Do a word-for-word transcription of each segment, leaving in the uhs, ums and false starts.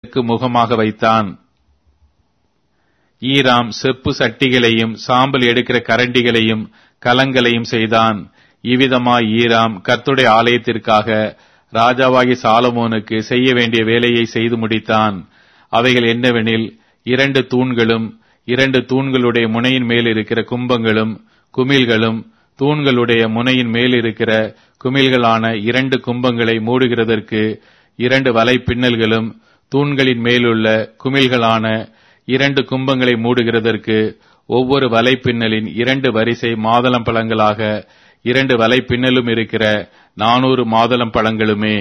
முகமாக வைத்தான். ஈராம் செப்பு சட்டிகளையும் சாம்பல் எடுக்கிற கரண்டிகளையும் கலங்களையும் செய்தான். இவ்விதமாய் ஈராம் கர்த்தருடைய ஆலயத்திற்காக ராஜாவாகி சாலமோனுக்கு செய்ய வேண்டிய வேலையை செய்து முடித்தான். அவைகள் என்னவெனில், இரண்டு தூண்களும், இரண்டு தூண்களுடைய முனையின் மேல் இருக்கிற கும்பங்களும் குமிழ்களும், தூண்களுடைய முனையின் மேல் இருக்கிற குமிழ்களான இரண்டு கும்பங்களை மூடுகிறதற்கு இரண்டு வலை பின்னல்களும், தூண்களின் மேலுள்ள குமிழ்களான இரண்டு கும்பங்களை மூடுகிறதற்கு ஒவ்வொரு வலை பின்னலின் இரண்டு வரிசை மாதளம் பழங்களாக இரண்டு வலை பின்னலும் இருக்கிற நானூறு மாதளம் பழங்களுமே.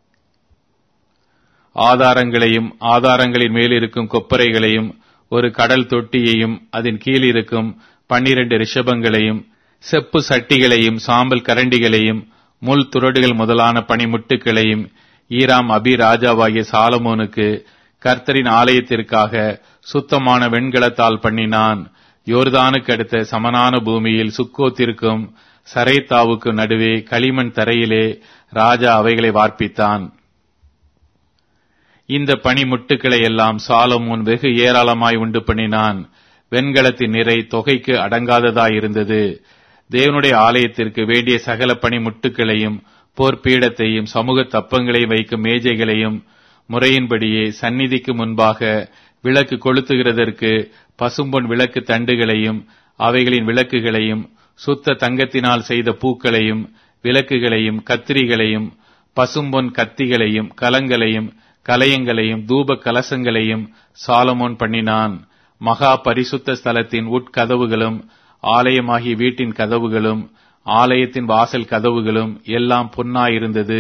ஆதாரங்களையும் ஆதாரங்களின் மேல் இருக்கும் கொப்பரைகளையும் ஒரு கடல் தொட்டியையும் அதன் கீழ் இருக்கும் பன்னிரண்டு ரிஷபங்களையும் செப்பு சட்டிகளையும் சாம்பல் கரண்டிகளையும் முள் துறடுகள் முதலான பனிமுட்டுகளையும் ஈராம் அபி ராஜாவாகிய சாலமோனுக்கு கர்த்தரின் ஆலயத்திற்காக சுத்தமான வெண்கலத்தால் பண்ணினான். யோர்தானுக்கு அடுத்த சமனான பூமியில் சுக்கோத்திற்கும் சரேத்தாவுக்கு நடுவே களிமண் தரையிலே ராஜா அவைகளை வார்ப்பித்தான். இந்த பனிமுட்டுக்களை எல்லாம் சாலமோன் வெகு ஏராளமாய் உண்டு பண்ணினான். வெண்கலத்தின் நிறை தொகைக்கு அடங்காததாயிருந்தது. தேவனுடைய ஆலயத்திற்கு வேண்டிய சகல பனிமுட்டுக்களையும் போர்ப்பீடத்தையும் சமூக தப்பங்களையும் வைக்கும் மேஜைகளையும் முறையின்படியே சந்நிதிக்கு முன்பாக விளக்கு கொளுத்துகிறதற்கு பசும்பொன் விளக்கு தண்டுகளையும் அவைகளின் விளக்குகளையும் சுத்த தங்கத்தினால் செய்த பூக்களையும் விளக்குகளையும் கத்திரிகளையும் பசும்பொன் கத்திகளையும் கலங்களையும் கலயங்களையும் தூப கலசங்களையும் சாலமோன் பண்ணினான். மகா பரிசுத்த ஸ்தலத்தின் உட்கதவுகளும் ஆலயமாகிய வீட்டின் கதவுகளும் ஆலயத்தின் வாசல் கதவுகளும் எல்லாம் பொன்னாயிருந்தது.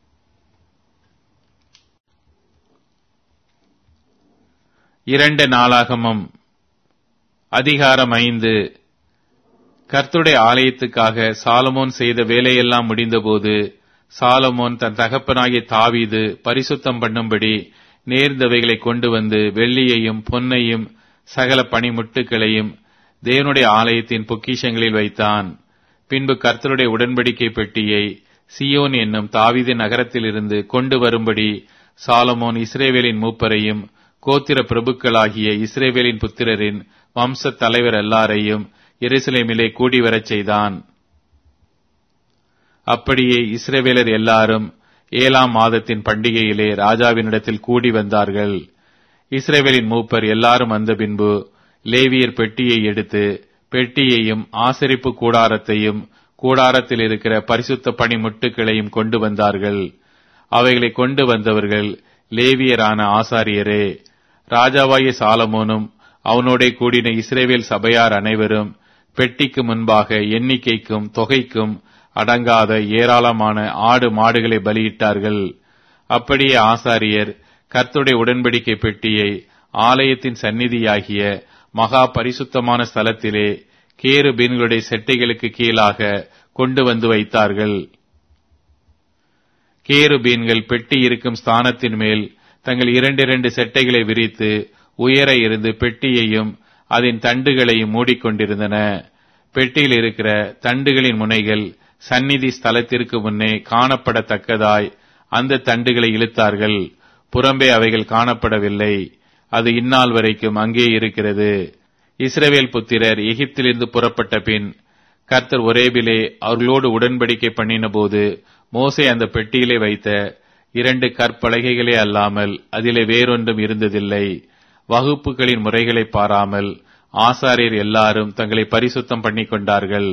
இரண்டு நாளாகமம் அதிகாரம் ஐந்து. கர்த்தருடைய ஆலயத்துக்காக சாலமோன் செய்த வேலையெல்லாம் முடிந்தபோது சாலமோன் தன் தகப்பனாகிய தாவீது பரிசுத்தம் பண்ணும்படி நேர்ந்தவைகளை கொண்டு வந்து வெள்ளியையும் பொன்னையும் சகல பனிமுட்டுகளையும் தேவனுடைய ஆலயத்தின் பொக்கிஷங்களில் வைத்தான். பின்பு கர்த்தருடைய உடன்படிக்கை பெட்டியை சியோன் என்னும் தாவீது நகரத்திலிருந்து கொண்டு வரும்படி சாலமோன் இஸ்ரவேலின் மூப்பரையும் கோத்திர பிரபுக்களாகிய இஸ்ரவேலின் புத்திரரின் வம்ச தலைவர் எல்லாரையும் எருசலேமிலே கூடி வரச் செய்தான். அப்படியே இஸ்ரவேலர் எல்லாரும் ஏழாம் மாதத்தின் பண்டிகையிலே ராஜாவினிடத்தில் கூடி வந்தார்கள். இஸ்ரவேலின் மூப்பர் எல்லாரும் வந்த பின்பு லேவியர் பெட்டியை எடுத்து பெட்டியையும் ஆசரிப்பு கூடாரத்தையும் கூடாரத்தில் இருக்கிற பரிசுத்த பனிமுட்டுகளையும் கொண்டு வந்தார்கள். அவைகளை கொண்டு வந்தவர்கள் லேவியரான ஆசாரியரே. ராஜாவாகிய சாலமோனும் அவனோட கூடின இஸ்ரவேல் சபையார் அனைவரும் பெட்டிக்கு முன்பாக எண்ணிக்கைக்கும் தொகைக்கும் அடங்காத ஏராளமான ஆடு மாடுகளை பலியிட்டார்கள். அப்படியே ஆசாரியர் கர்த்தருடைய உடன்படிக்கை பெட்டியை ஆலயத்தின் சந்நிதியாகிய மகா பரிசுத்தமான ஸ்தலத்திலே கேருபீன்களுடைய செட்டைகளுக்கு கீழாக கொண்டு வந்து வைத்தார்கள். கேருபீன்கள் பெட்டி இருக்கும் ஸ்தானத்தின் மேல் தங்கள் இரண்டிரண்டு செட்டைகளை விரித்து உயர இருந்து பெட்டியையும் அதன் தண்டுகளையும் மூடிக்கொண்டிருந்தன. பெட்டியில் இருக்கிற தண்டுகளின் முனைகள் சந்நிதி ஸ்தலத்திற்கு முன்னே காணப்படத்தக்கதாய் அந்த தண்டுகளை இழுத்தார்கள். புறம்பே அவைகள் காணப்படவில்லை. அது இந்நாள் வரைக்கும் அங்கே இருக்கிறது. இஸ்ரவேல் புத்திரர் எகிப்திலிருந்து புறப்பட்ட பின் கர்த்தர் ஒரேபிலே அவர்களோடு உடன்படிக்கை பண்ணின போது மோசே அந்த பெட்டியிலே வைத்த இரண்டு கற்பலகைகளே அல்லாமல் அதிலே வேறொன்றும் இருந்ததில்லை. வகுப்புகளின் முறைகளை பாராமல் ஆசாரியர் எல்லாரும் தங்களை பரிசுத்தம் பண்ணிக் கொண்டார்கள்.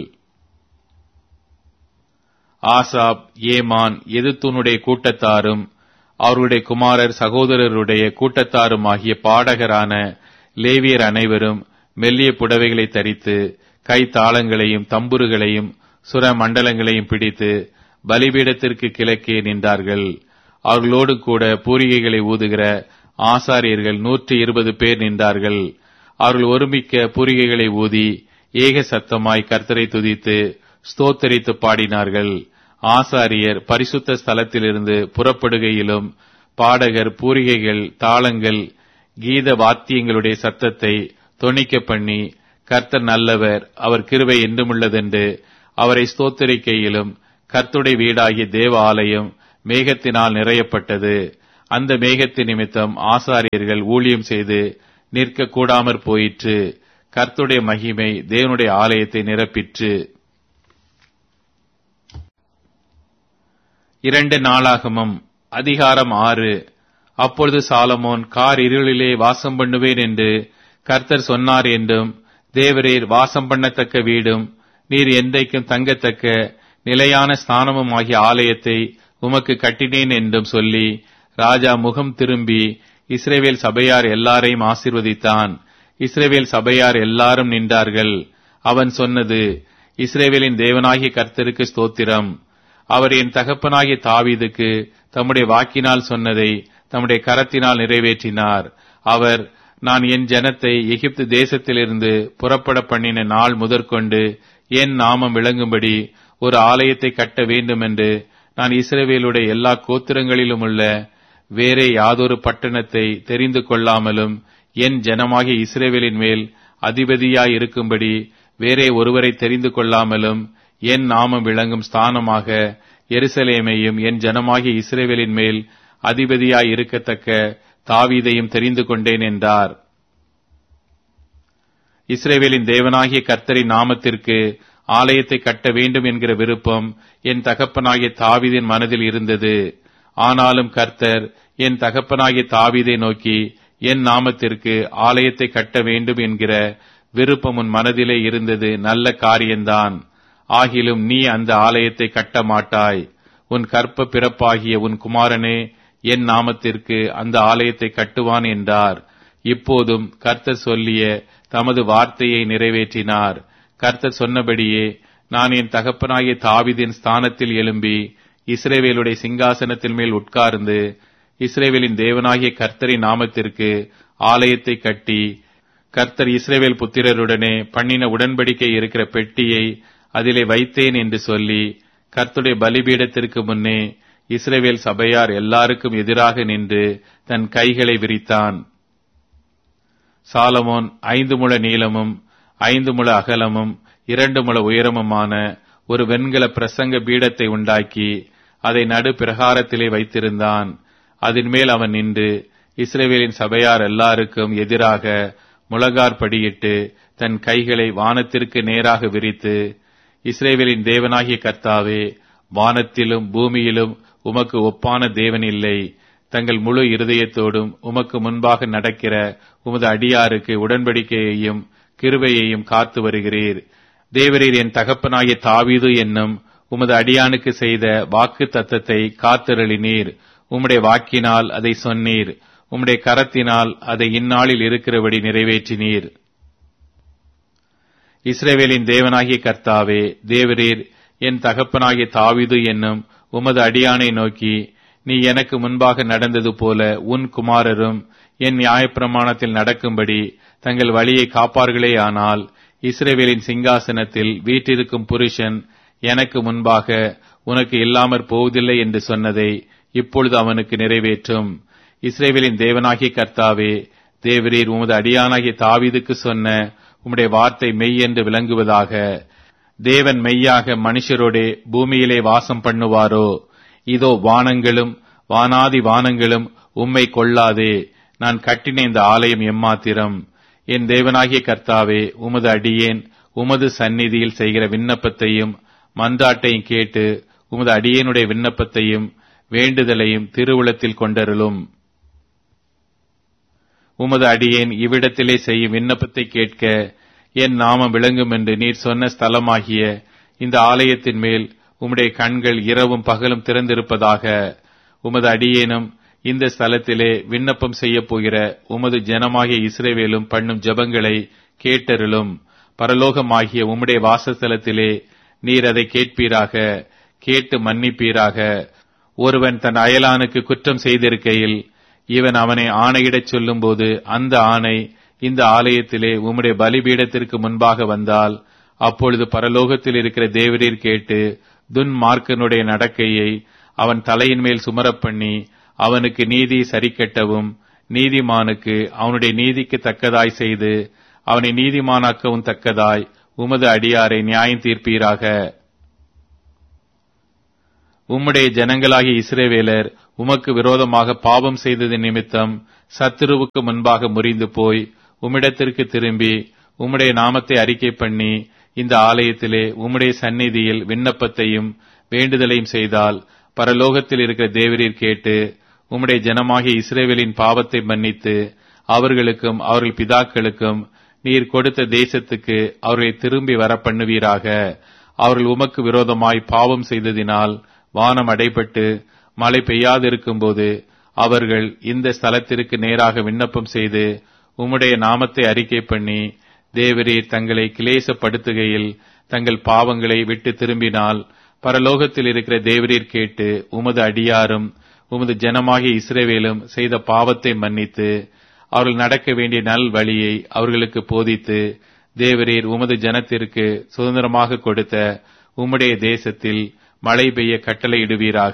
ஆசாப், ஏமான், எதுத்தூனுடைய கூட்டத்தாரும் அவர்களுடைய குமாரர் சகோதரருடைய கூட்டத்தாரும் ஆகிய பாடகரான லேவியர் அனைவரும் மெல்லிய புடவைகளை தரித்து கைத்தாளங்களையும் தம்புருகளையும் சுர மண்டலங்களையும் பிடித்து பலிபீடத்திற்கு கிழக்கே நின்றார்கள். அவர்களோடு கூட பூரிகைகளை ஊதுகிற ஆசாரியர்கள் நூற்றி இருபது பேர் நின்றார்கள். அவர்கள் ஒருமிக்க பூரிகைகளை ஊதி ஏக சத்தமாய் கர்த்தரை துதித்து ஸ்தோத்தரித்து பாடினார்கள். ஆசாரியர் பரிசுத்த ஸ்தலத்திலிருந்து புறப்படுகையிலும் பாடகர் பூரிகைகள் தாளங்கள் கீத வாத்தியங்களுடைய சத்தத்தை தொனிக்க பண்ணி கர்த்தர் நல்லவர், அவர் கிருபை என்றுமுள்ளதென்று அவரை ஸ்தோத்தரிக்கையிலும் கர்த்தருடைய வீடாகிய தேவ ஆலயம் மேகத்தினால் நிறையப்பட்டது. அந்த மேகத்தின் நிமித்தம் ஆசாரியர்கள் ஊழியம் செய்து நிற்க கூடாமற் போயிற்று. கர்த்தருடைய மகிமை தேவனுடைய ஆலயத்தை நிரப்பிற்று. இரண்டு நாளாகமம் அதிகாரம் ஆறு. அப்பொழுது சாலமோன், கார் இருளிலே வாசம் பண்ணுவேன் என்று கர்த்தர் சொன்னார் என்றும், தேவரீர் வாசம் பண்ணத்தக்க வீடும் நீர் என்றைக்கும் தங்கத்தக்க நிலையான ஸ்தானமும் ஆகிய ஆலயத்தை உமக்கு கட்டினேன் என்றும் சொல்லி, ராஜா முகம் திரும்பி இஸ்ரவேல் சபையார் எல்லாரையும் ஆசீர்வதித்தான். இஸ்ரவேல் சபையார் எல்லாரும் நின்றார்கள். அவன் சொன்னது, இஸ்ரவேலின் தேவனாகிய கர்த்தருக்கு ஸ்தோத்திரம். அவர் என் தகப்பனாகிய தாவீதுக்கு தம்முடைய வாக்கினால் சொன்னதை தம்முடைய கரத்தினால் நிறைவேற்றினார். அவர், நான் என் ஜனத்தை எகிப்து தேசத்திலிருந்து புறப்பட பண்ணின நாள் முதற்கொண்டு என் நாமம் விளங்கும்படி ஒரு ஆலயத்தை கட்ட வேண்டும் என்று நான் இஸ்ரவேலுடைய எல்லா கோத்திரங்களிலும் உள்ள வேறே யாதொரு பட்டணத்தை தெரிந்து கொள்ளாமலும் என் ஜனமாகிய இஸ்ரவேலின் மேல் அதிபதியாய் இருக்கும்படி வேறே ஒருவரை தெரிந்து கொள்ளாமலும் என் நாமம் விளங்கும் ஸ்தானமாக எருசலேமையும் என் ஜனமாகிய இஸ்ரவேலின் மேல் அதிபதியாய் இருக்கத்தக்க தாவீதையும் தெரிந்து கொண்டேன் என்றார். இஸ்ரவேலின் தேவனாகிய கர்த்தரின் நாமத்திற்கு ஆலயத்தை கட்ட வேண்டும் என்கிற விருப்பம் என் தகப்பனாகிய தாவீதின் மனதில் இருந்தது. ஆனாலும் கர்த்தர் என் தகப்பனாகிய தாவீதை நோக்கி, என் நாமத்திற்கு ஆலயத்தை கட்ட வேண்டும் என்கிற விருப்பம் உன் மனதிலே இருந்தது நல்ல காரியம்தான். ஆகிலும் நீ அந்த ஆலயத்தை கட்ட மாட்டாய். உன் கற்ப பிறப்பாகிய உன் குமாரனே என் நாமத்திற்கு அந்த ஆலயத்தை கட்டுவான் என்றார். இப்போதும் கர்த்தர் சொல்லிய தமது வார்த்தையை நிறைவேற்றினார். கர்த்தர் சொன்னபடியே நான் என் தகப்பனாகிய தாவீதின் ஸ்தானத்தில் எழும்பி இஸ்ரவேலுடைய சிங்காசனத்தின் மேல் உட்கார்ந்து இஸ்ரவேலின் தேவனாகிய கர்த்தரின் நாமத்திற்கு ஆலயத்தை கட்டி, கர்த்தர் இஸ்ரவேல் புத்திரருடனே பண்ணின உடன்படிக்கை இருக்கிற பெட்டியை அதிலே வைத்தேன் என்று சொல்லி, கர்த்தருடைய பலிபீடத்திற்கு முன்னே இஸ்ரவேல் சபையார் எல்லாருக்கும் எதிராக நின்று தன் கைகளை விரித்தான். சாலமோன் ஐந்து முழ நீளமும் ஐந்து முழ அகலமும் இரண்டு முழ உயரமுமான ஒரு வெண்கல பிரசங்க பீடத்தை உண்டாக்கி அதை நடு பிரகாரத்திலே வைத்திருந்தான். அதன் மேல் அவன் நின்று இஸ்ரவேலின் சபையார் எல்லாருக்கும் எதிராக முழங்காற்படியிட்டு தன் கைகளை வானத்திற்கு நேராக விரித்து, இஸ்ரவேலின் தேவனாகிய கர்த்தாவே, வானத்திலும் பூமியிலும் உமக்கு ஒப்பான தேவன் இல்லை. தங்கள் முழு இருதயத்தோடும் உமக்கு முன்பாக நடக்கிற உமது அடியாருக்கு உடன்படிக்கையையும் கிருபையையும் காத்து வருகிறீர். தேவரீர் என் தகப்பனாகிய தாவீது என்னும் உமது அடியானுக்கு செய்த வாக்கு தத்தத்தை காத்தருளினீர். உம்முடைய வாக்கினால் அதை சொன்னீர். உம்முடைய கரத்தினால் அதை இந்நாளில் இருக்கிறபடி நிறைவேற்றினீர். இஸ்ரவேலின் தேவனாகிய கர்த்தாவே, தேவரீர் என் தகப்பனாகிய தாவீது என்னும் உமது அடியானை நோக்கி, நீ எனக்கு முன்பாக நடந்தது போல உன் குமாரரும் என் நியாயப்பிரமாணத்தில் நடக்கும்படி தங்கள் வழியை காப்பார்களே. ஆனால் இஸ்ரவேலின் சிங்காசனத்தில் வீற்றிருக்கும் புருஷன் எனக்கு முன்பாக உனக்கு இல்லாமற் போவதில்லை என்று சொன்னதை இப்பொழுது அவனுக்கு நிறைவேற்றும். இஸ்ரவேலின் தேவனாகிய கர்த்தாவே, தேவரீர் உமது அடியானாகிய தாவீதுக்கு சொன்ன உம்முடைய வார்த்தை மெய் என்று விளங்குவதாக. தேவன் மெய்யாக மனுஷரோடே பூமியிலே வாசம் பண்ணுவாரோ? இதோ வானங்களும் வானாதி வானங்களும் உம்மை கொள்ளாதே. நான் கட்டின இந்த ஆலயம் எம்மாத்திரம்? என் தேவனாகிய கர்த்தாவே, உமது அடியேன் உமது சந்நிதியில் செய்கிற விண்ணப்பத்தையும் மன்றாட்டையும் கேட்டு உமது அடியேனுடைய விண்ணப்பத்தையும் வேண்டுதலையும் திருவுளத்தில் கொண்டருளும். உமது அடியேன் இவ்விடத்திலே செய்யும் விண்ணப்பத்தை கேட்க என் நாமம் விளங்கும் என்று நீர் சொன்ன ஸ்தலமாகிய இந்த ஆலயத்தின் மேல் உம்முடைய கண்கள் இரவும் பகலும் திறந்திருப்பதாக. உமது அடியேனும் இந்த ஸ்தலத்திலே விண்ணப்பம் செய்ய போகிற உமது ஜனமாகிய இஸ்ரவேலும் பண்ணும் ஜெபங்களை கேட்டருளும். பரலோகமாகிய உம்முடைய வாசஸ்தலத்திலே நீர் அதை கேட்பீராக. கேட்டு மன்னிப்பீராக. ஒருவன் தன் அயலானுக்கு குற்றம் செய்திருக்கையில் இவன் அவனை ஆணையிடச் சொல்லும் போது அந்த ஆணை இந்த ஆலயத்திலே உம்முடைய பலிபீடத்திற்கு முன்பாக வந்தால், அப்பொழுது பரலோகத்தில் இருக்கிற தேவரீர் கேட்டு துன்மார்க்கனுடைய நடக்கையை அவன் தலையின் மேல் சுமரப் பண்ணி அவனுக்கு நீதி சரிக்கட்டவும் நீதிமானுக்கு அவனுடைய நீதிக்கு தக்கதாய் செய்து அவனை நீதிமானாக்கவும் தக்கதாய் உமது அடியாரை நியாயம் தீர்ப்பீராக. உம்முடைய ஜனங்களாகிய இஸ்ரவேலர் உமக்கு விரோதமாக பாவம் செய்தது நிமித்தம் சத்துருவுக்கு முன்பாக முறிந்து போய் உம்மிடத்திற்கு திரும்பி உம்முடைய நாமத்தை அறிக்கை பண்ணி இந்த ஆலயத்திலே உம்முடைய சந்நிதியில் விண்ணப்பத்தையும் வேண்டுதலையும் செய்தால் பரலோகத்தில் இருக்கிற தேவரீர் கேட்டு உம்முடைய ஜனமாகிய இஸ்ரவேலின் பாவத்தை மன்னித்து அவர்களுக்கும் அவர்கள் பிதாக்களுக்கும் நீர் கொடுத்த தேசத்துக்கு அவர்களை திரும்பி வர பண்ணுவீராக. அவர்கள் உமக்கு விரோதமாய் பாவம் செய்ததினால் வானம் அடைபட்டு மழை பெய்யாதிருக்கும் போது அவர்கள் இந்த ஸ்தலத்திற்கு நேராக விண்ணப்பம் செய்து உம்முடைய நாமத்தை அறிக்கை பண்ணி தேவரீர் தங்களை கிளேசப்படுத்துகையில் தங்கள் பாவங்களை விட்டு திரும்பினால் பரலோகத்தில் இருக்கிற தேவரீர் கேட்டு உமது அடியாரும் உமது ஜனமாகிய இஸ்ரவேலும் செய்த பாவத்தை மன்னித்து அவர்கள் நடக்க வேண்டிய நல் வழியை அவர்களுக்கு போதித்து தேவரீர் உமது ஜனத்திற்கு சுதந்திரமாக கொடுத்த உம்முடைய தேசத்தில் மழை பெய்ய கட்டளையிடுவீராக.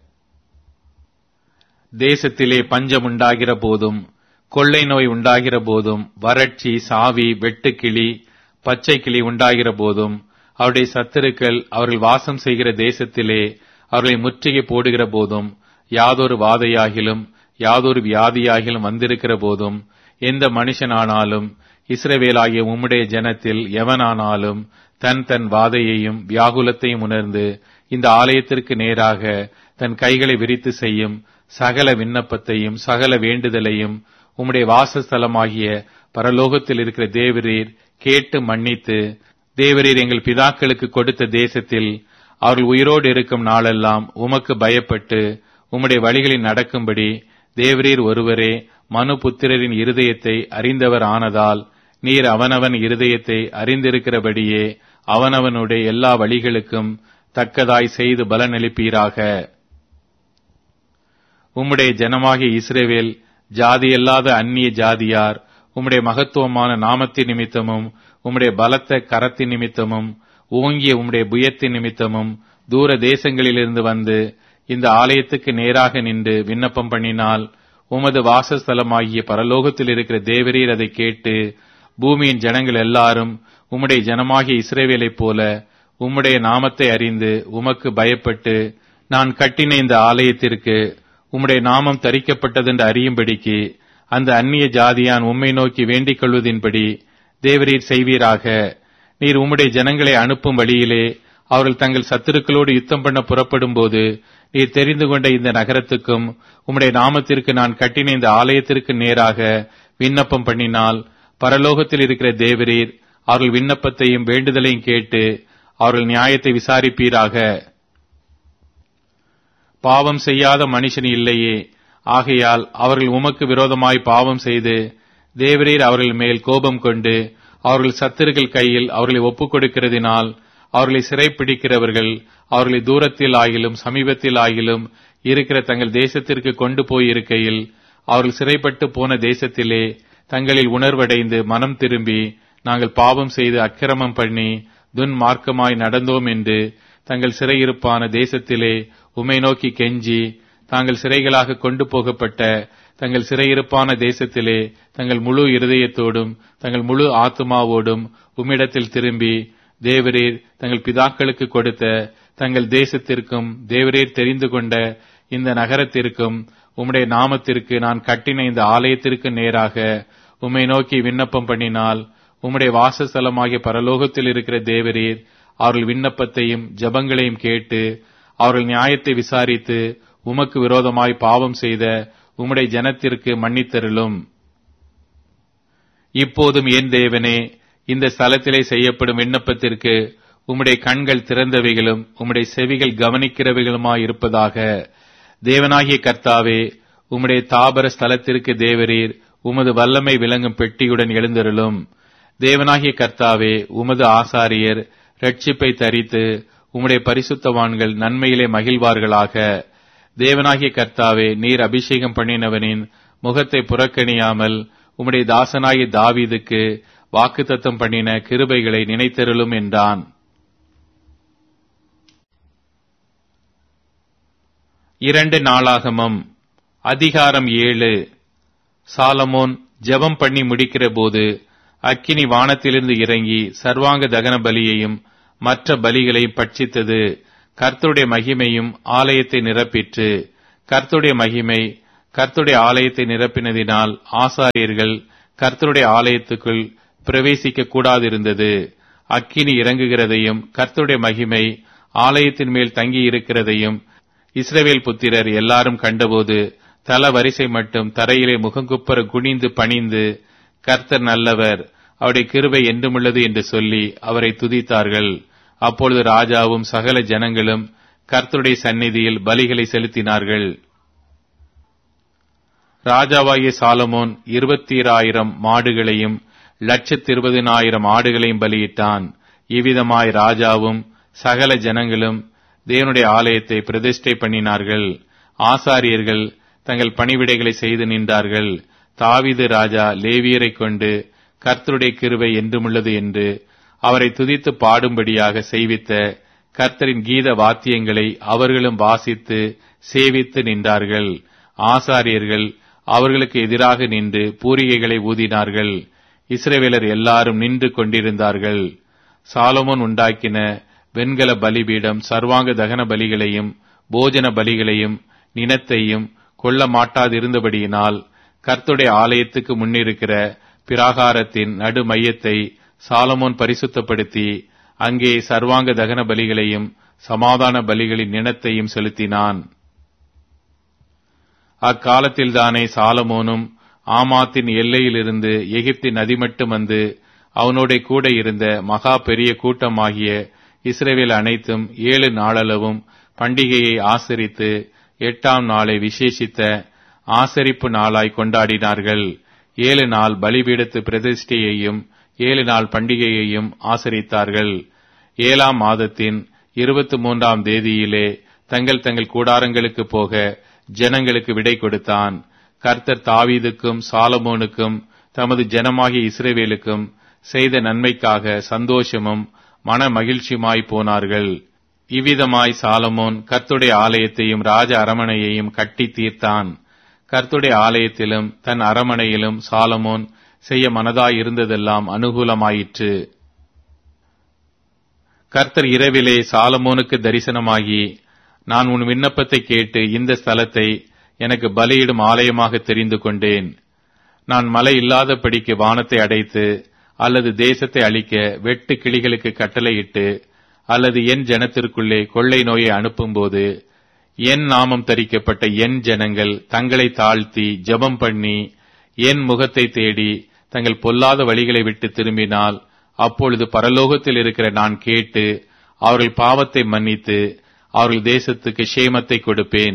தேசத்திலே பஞ்சம் உண்டாகிற போதும் கொள்ளை நோய் உண்டாகிற போதும் வறட்சி சாவி வெட்டுக்கிளி பச்சை கிளி உண்டாகிற போதும் அவருடைய சத்துருக்கள் அவர்கள் வாசம் செய்கிற தேசத்திலே அவர்களை முற்றுகை போடுகிற போதும் யாதொரு வாதையாகிலும் யாதொரு வியாதியாகிலும் வந்திருக்கிற போதும் எந்த மனுஷனானாலும் இஸ்ரவேலாகிய உம்முடைய ஜனத்தில் எவனானாலும் தன் தன் வாதையையும் வியாகுலத்தையும் உணர்ந்து இந்த ஆலயத்திற்கு நேராக தன் கைகளை விரித்து செய்யும் சகல விண்ணப்பத்தையும் சகல வேண்டுதலையும் உம்முடைய வாசஸ்தலமாகிய பரலோகத்தில் இருக்கிற தேவரீர் கேட்டு மன்னித்து தேவரீர் எங்கள் பிதாக்களுக்கு கொடுத்த தேசத்தில் அவர்கள் உயிரோடு இருக்கும் நாளெல்லாம் உமக்கு பயப்பட்டு உம்முடைய வழிகளில் நடக்கும்படி தேவரீர் ஒருவரே மனு புத்திரரின் இருதயத்தை அறிந்தவர் ஆனதால் நீர் அவனவன் இருதயத்தை அறிந்திருக்கிறபடியே அவனவனுடைய எல்லா வழிகளுக்கும் தக்கதாய் செய்து பலனளிப்பீராக. உம்முடைய ஜனமாகிய இஸ்ரவேல் ஜாதியல்லாத அந்நிய ஜாதியார் உம்முடைய மகத்துவமான நாமத்தின் நிமித்தமும் உம்முடைய பலத்த கரத்தின் நிமித்தமும் ஓங்கிய உம்முடைய புயத்தின் நிமித்தமும் தூர தேசங்களிலிருந்து வந்து இந்த ஆலயத்துக்கு நேராக நின்று விண்ணப்பம் பண்ணினால் உமது வாசஸ்தலமாகிய பரலோகத்தில் இருக்கிற தேவரீர் அதை கேட்டு பூமியின் ஜனங்கள் எல்லாரும் உம்முடைய ஜனமாகிய இஸ்ரவேலைப் போல உம்முடைய நாமத்தை அறிந்து உமக்கு பயப்பட்டு நான் கட்டின இந்த ஆலயத்திற்கு உம்முடைய நாமம் தரிக்கப்பட்டதென்று அறியும்படிக்கு அந்த அந்நிய ஜாதியான் உம்மை நோக்கி வேண்டிக் கொள்வதின்படி தேவரீர் செய்வீராக. நீர் உம்முடைய ஜனங்களை அனுப்பும் வழியிலே அவர்கள் தங்கள் சத்துருக்களோடு யுத்தம் பண்ண புறப்படும் போது நீர் தெரிந்து கொண்ட இந்த நகரத்துக்கும் உம்முடைய நாமத்திற்கு நான் கட்டின இந்த ஆலயத்திற்கு நேராக விண்ணப்பம் பண்ணினால் பரலோகத்தில் இருக்கிற தேவரீர் அவர்கள் விண்ணப்பத்தையும் வேண்டுதலையும் கேட்டு அவர்கள் நியாயத்தை விசாரிப்பீராக. பாவம் செய்யாத மனுஷன் இல்லையே, ஆகையால் அவர்கள் உமக்கு விரோதமாய் பாவம் செய்து தேவரீர் அவர்கள் மேல் கோபம் கொண்டு அவர்கள் சத்துருக்கள் கையில் அவர்களை ஒப்புக் கொடுக்கிறதினால் அவர்களை சிறைப்பிடிக்கிறவர்கள் அவர்களை தூரத்தில் ஆகிலும் சமீபத்தில் ஆகிலும் இருக்கிற தங்கள் தேசத்திற்கு கொண்டு போயிருக்கையில் அவர்கள் சிறைப்பட்டு போன தேசத்திலே தங்களில் உணர்வடைந்து மனம் திரும்பி நாங்கள் பாவம் செய்து அக்கிரமம் பண்ணி துன்மார்க்கமாய் நடந்தோம் என்று தங்கள் சிறையிருப்பான தேசத்திலே உம்மை நோக்கி கெஞ்சி தாங்கள் சிறைகளாக கொண்டு போகப்பட்ட தங்கள் சிறையிருப்பான தேசத்திலே தங்கள் முழு இருதயத்தோடும் தங்கள் முழு ஆத்துமாவோடும் உம்மிடத்தில் திரும்பி தேவரீர் தங்கள் பிதாக்களுக்கு கொடுத்த தங்கள் தேசத்திற்கும் தேவரீர் தெரிந்து கொண்ட இந்த நகரத்திற்கும் உம்முடைய நாமத்திற்கு நான் கட்டின இந்த ஆலயத்திற்கு நேராக உம்மை நோக்கி விண்ணப்பம் பண்ணினால் உம்முடைய வாசஸ்தலமாகிய பரலோகத்தில் இருக்கிற தேவரீர் அவர்கள் விண்ணப்பத்தையும் ஜபங்களையும் கேட்டு அவர்கள் நியாயத்தை விசாரித்து உமக்கு விரோதமாய் பாவம் செய்த உம்முடைய ஜனத்திற்கு மன்னித்தருளும். இப்போதும் என் தேவனே, இந்த ஸ்தலத்திலே செய்யப்படும் விண்ணப்பத்திற்கு உம்முடைய கண்கள் திறந்தவைகளும் உம்முடைய செவிகள் கவனிக்கிறவைகளுமாயிருப்பதாக. தேவனாகிய கர்த்தாவே, உம்முடைய தாபர ஸ்தலத்திற்கு தேவரீர் உமது வல்லமை விளங்கும் பெட்டியுடன் எழுந்தருளும். தேவனாகிய கர்த்தாவே, உமது ஆசாரியர் இரட்சிப்பை தரித்து உம்முடைய பரிசுத்தவான்கள் நன்மையிலே மகிழ்வார்களாக. தேவனாகிய கர்த்தாவே, நீர் அபிஷேகம் பண்ணினவனின் முகத்தை புறக்கணியாமல் உம்முடைய தாசனாகிய தாவீதுக்கு வாக்குத்தத்தம் பண்ணின கிருபைகளை நினைத்தருளும் என்றான். இரண்டு நாளாகமம் அதிகாரம் ஏழு. சாலமோன் ஜெபம் பண்ணி முடிக்கிற போது அக்கினி வானத்திலிருந்து இறங்கி சர்வாங்க தகன பலியையும் மற்ற பலிகளையும் பட்சித்தது. கர்த்தருடைய மகிமையும் ஆலயத்தை நிரப்பிற்று. கர்த்தருடைய மகிமை கர்த்தருடைய ஆலயத்தை நிரப்பினதினால் ஆசாரியர்கள் கர்த்தருடைய ஆலயத்துக்குள் பிரவேசிக்க கூடாதிருந்தது. அக்கினி இறங்குகிறதையும் கர்த்தருடைய மகிமை ஆலயத்தின் மேல் தங்கி இருக்கிறதையும் இஸ்ரவேல் புத்திரர் எல்லாரும் கண்டபோது தல வரிசை மட்டும் தரையிலே முகங்குப்புற குனிந்து பணிந்து, கர்த்தர் நல்லவர், அவருடைய கிருபை என்றுமுள்ளது என்று சொல்லி அவரை துதித்தார்கள். அப்பொழுது ராஜாவும் சகல ஜனங்களும் கர்த்தருடைய சந்நிதியில் பலிகளை செலுத்தினார்கள். ராஜாவாகிய சாலமோன் இருபத்தீராயிரம் மாடுகளையும் லட்சத்து இருபதினாயிரம் ஆடுகளையும் பலியிட்டான். இவ்விதமாய் ராஜாவும் சகல ஜனங்களும் தேவனுடைய ஆலயத்தை பிரதிஷ்டை பண்ணினார்கள். ஆசாரியர்கள் தங்கள் பணிவிடைகளை செய்து நின்றார்கள். தாவீது ராஜா லேவியரை கொண்டு கர்த்தருடைய கிருபை என்றுமுள்ளது என்று அவரை துதித்து பாடும்படியாக செய்வித்த கர்த்தரின் கீத வாத்தியங்களை அவர்களும் வாசித்து சேவித்து நின்றார்கள். ஆசாரியர்கள் அவர்களுக்கு எதிராக நின்று பூரிகைகளை ஊதினார்கள். இஸ்ரவேலர் எல்லாரும் நின்று கொண்டிருந்தார்கள். சாலமோன் உண்டாக்கின வெண்கல பலிபீடம் சர்வாங்க தகன பலிகளையும் போஜன பலிகளையும் நினத்தையும் கொள்ள மாட்டாதிருந்தபடியினால் கர்த்தருடைய ஆலயத்துக்கு முன்னிருக்கிற பிராகாரத்தின் நடு மையத்தை சாலமோன் பரிசுத்தப்படுத்தி அங்கே சர்வாங்க தகன பலிகளையும் சமாதான பலிகளின் நினத்தையும் செலுத்தினான். அக்காலத்தில்தானே சாலமோனும் ஆமாத்தின் எல்லையிலிருந்து எகிப்தின் நதி மட்டும் வந்து அவனோட கூட இருந்த மகா பெரிய கூட்டமாகிய இஸ்ரவேல் அனைத்தும் ஏழு நாளளவும் பண்டிகையை ஆசரித்து எட்டாம் நாளை விசேஷித்த ஆசரிப்பு நாளாய் கொண்டாடினார்கள். ஏழு நாள் பலிபீடத்து பிரதிஷ்டையையும் ஏழு நாள் பண்டிகையையும் ஆசரித்தார்கள். ஏழாம் மாதத்தின் இருபத்தி மூன்றாம் தேதியிலே தங்கள் தங்கள் கூடாரங்களுக்கு போக ஜனங்களுக்கு விடை கொடுத்தான். கர்த்தர் தாவீதுக்கும் சாலமோனுக்கும் தமது ஜனமாகிய இஸ்ரவேலுக்கும் செய்த நன்மைக்காக சந்தோஷமும் மன மகிழ்ச்சியுமாய் போனார்கள். இவ்விதமாய் சாலமோன் கர்த்தருடைய ஆலயத்தையும் ராஜ அரமனையையும் கட்டி தீர்த்தான். கர்த்தருடைய ஆலயத்திலும் தன் அரமனையிலும் சாலமோன் செய்ய மனதாயிருந்ததெல்லாம் அனுகூலமாயிற்று. கர்த்தர் இரவிலே சாலமோனுக்கு தரிசனமாகி, நான் உன் விண்ணப்பத்தை கேட்டு இந்த ஸ்தலத்தை எனக்கு பலியிடும் ஆலயமாக தெரிந்து கொண்டேன். நான் மழை இல்லாதபடிக்கு வானத்தை அடைத்து அல்லது தேசத்தை அழிக்க வெட்டு கிளிகளுக்கு கட்டளையிட்டு அல்லது என் ஜனத்திற்குள்ளே கொள்ளை நோயை அனுப்பும்போது என் நாமம் தரிக்கப்பட்ட என் ஜனங்கள் தங்களை தாழ்த்தி ஜெபம் பண்ணி என் முகத்தை தேடி தங்கள் பொல்லாத வழிகளை விட்டு திரும்பினால் அப்பொழுது பரலோகத்தில் இருக்கிற நான் கேட்டு அவர்கள் பாவத்தை மன்னித்து அவர்கள் தேசத்துக்கு சேமத்தை கொடுப்பேன்.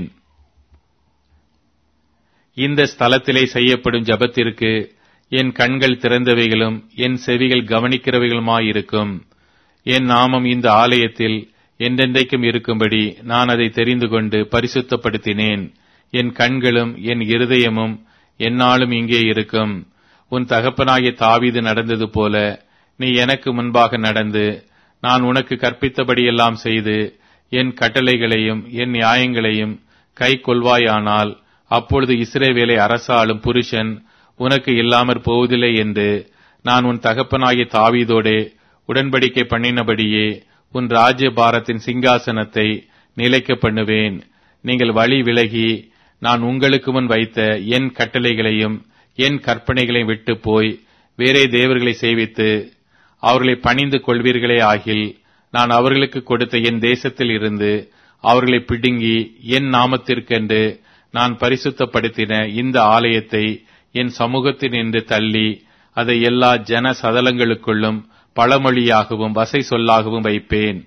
இந்த ஸ்தலத்திலே செய்யப்படும் ஜெபத்திற்கு என் கண்கள் திறந்தவைகளும் என் செவிகள் கவனிக்கிறவைகளுமாயிருக்கும். என் நாமம் இந்த ஆலயத்தில் என்றென்றைக்கும் இருக்கும்படி நான் அதை தெரிந்து கொண்டு பரிசுத்தப்படுத்தினேன். என் கண்களும் என் இருதயமும் எந்நாளும் இங்கே இருக்கும். உன் தகப்பனாகிய தாவீது நடந்தது போல நீ எனக்கு முன்பாக நடந்து நான் உனக்கு கற்பித்தபடியெல்லாம் செய்து என் கட்டளைகளையும் என் நியாயங்களையும் கை கொள்வாயானால் அப்பொழுது இஸ்ரவேலை அரசாளும் புருஷன் உனக்கு இல்லாமற் போவதில்லை என்று நான் உன் தகப்பனாகிய தாவீதோடே உடன்படிக்கை பண்ணினபடியே உன் ராஜ்ய பாரத்தின் சிங்காசனத்தை நிலைக்க பண்ணுவேன். நீங்கள் வழி விலகி நான் உங்களுக்கு முன் வைத்த என் கட்டளைகளையும் என் கற்பனைகளையும் விட்டு போய் வேறே தேவர்களை சேவித்து அவர்களை பணிந்து கொள்வீர்களே ஆகில் நான் அவர்களுக்கு கொடுத்த என் தேசத்தில் இருந்து அவர்களை பிடுங்கி என் நாமத்திற்கென்று நான் பரிசுத்தப்படுத்தின இந்த ஆலயத்தை என் சமூகத்தில் நின்று தள்ளி அதை எல்லா ஜன சதலங்களுக்குள்ளும் பழமொழியாகவும் வசை சொல்லாகவும் வைப்பேன்.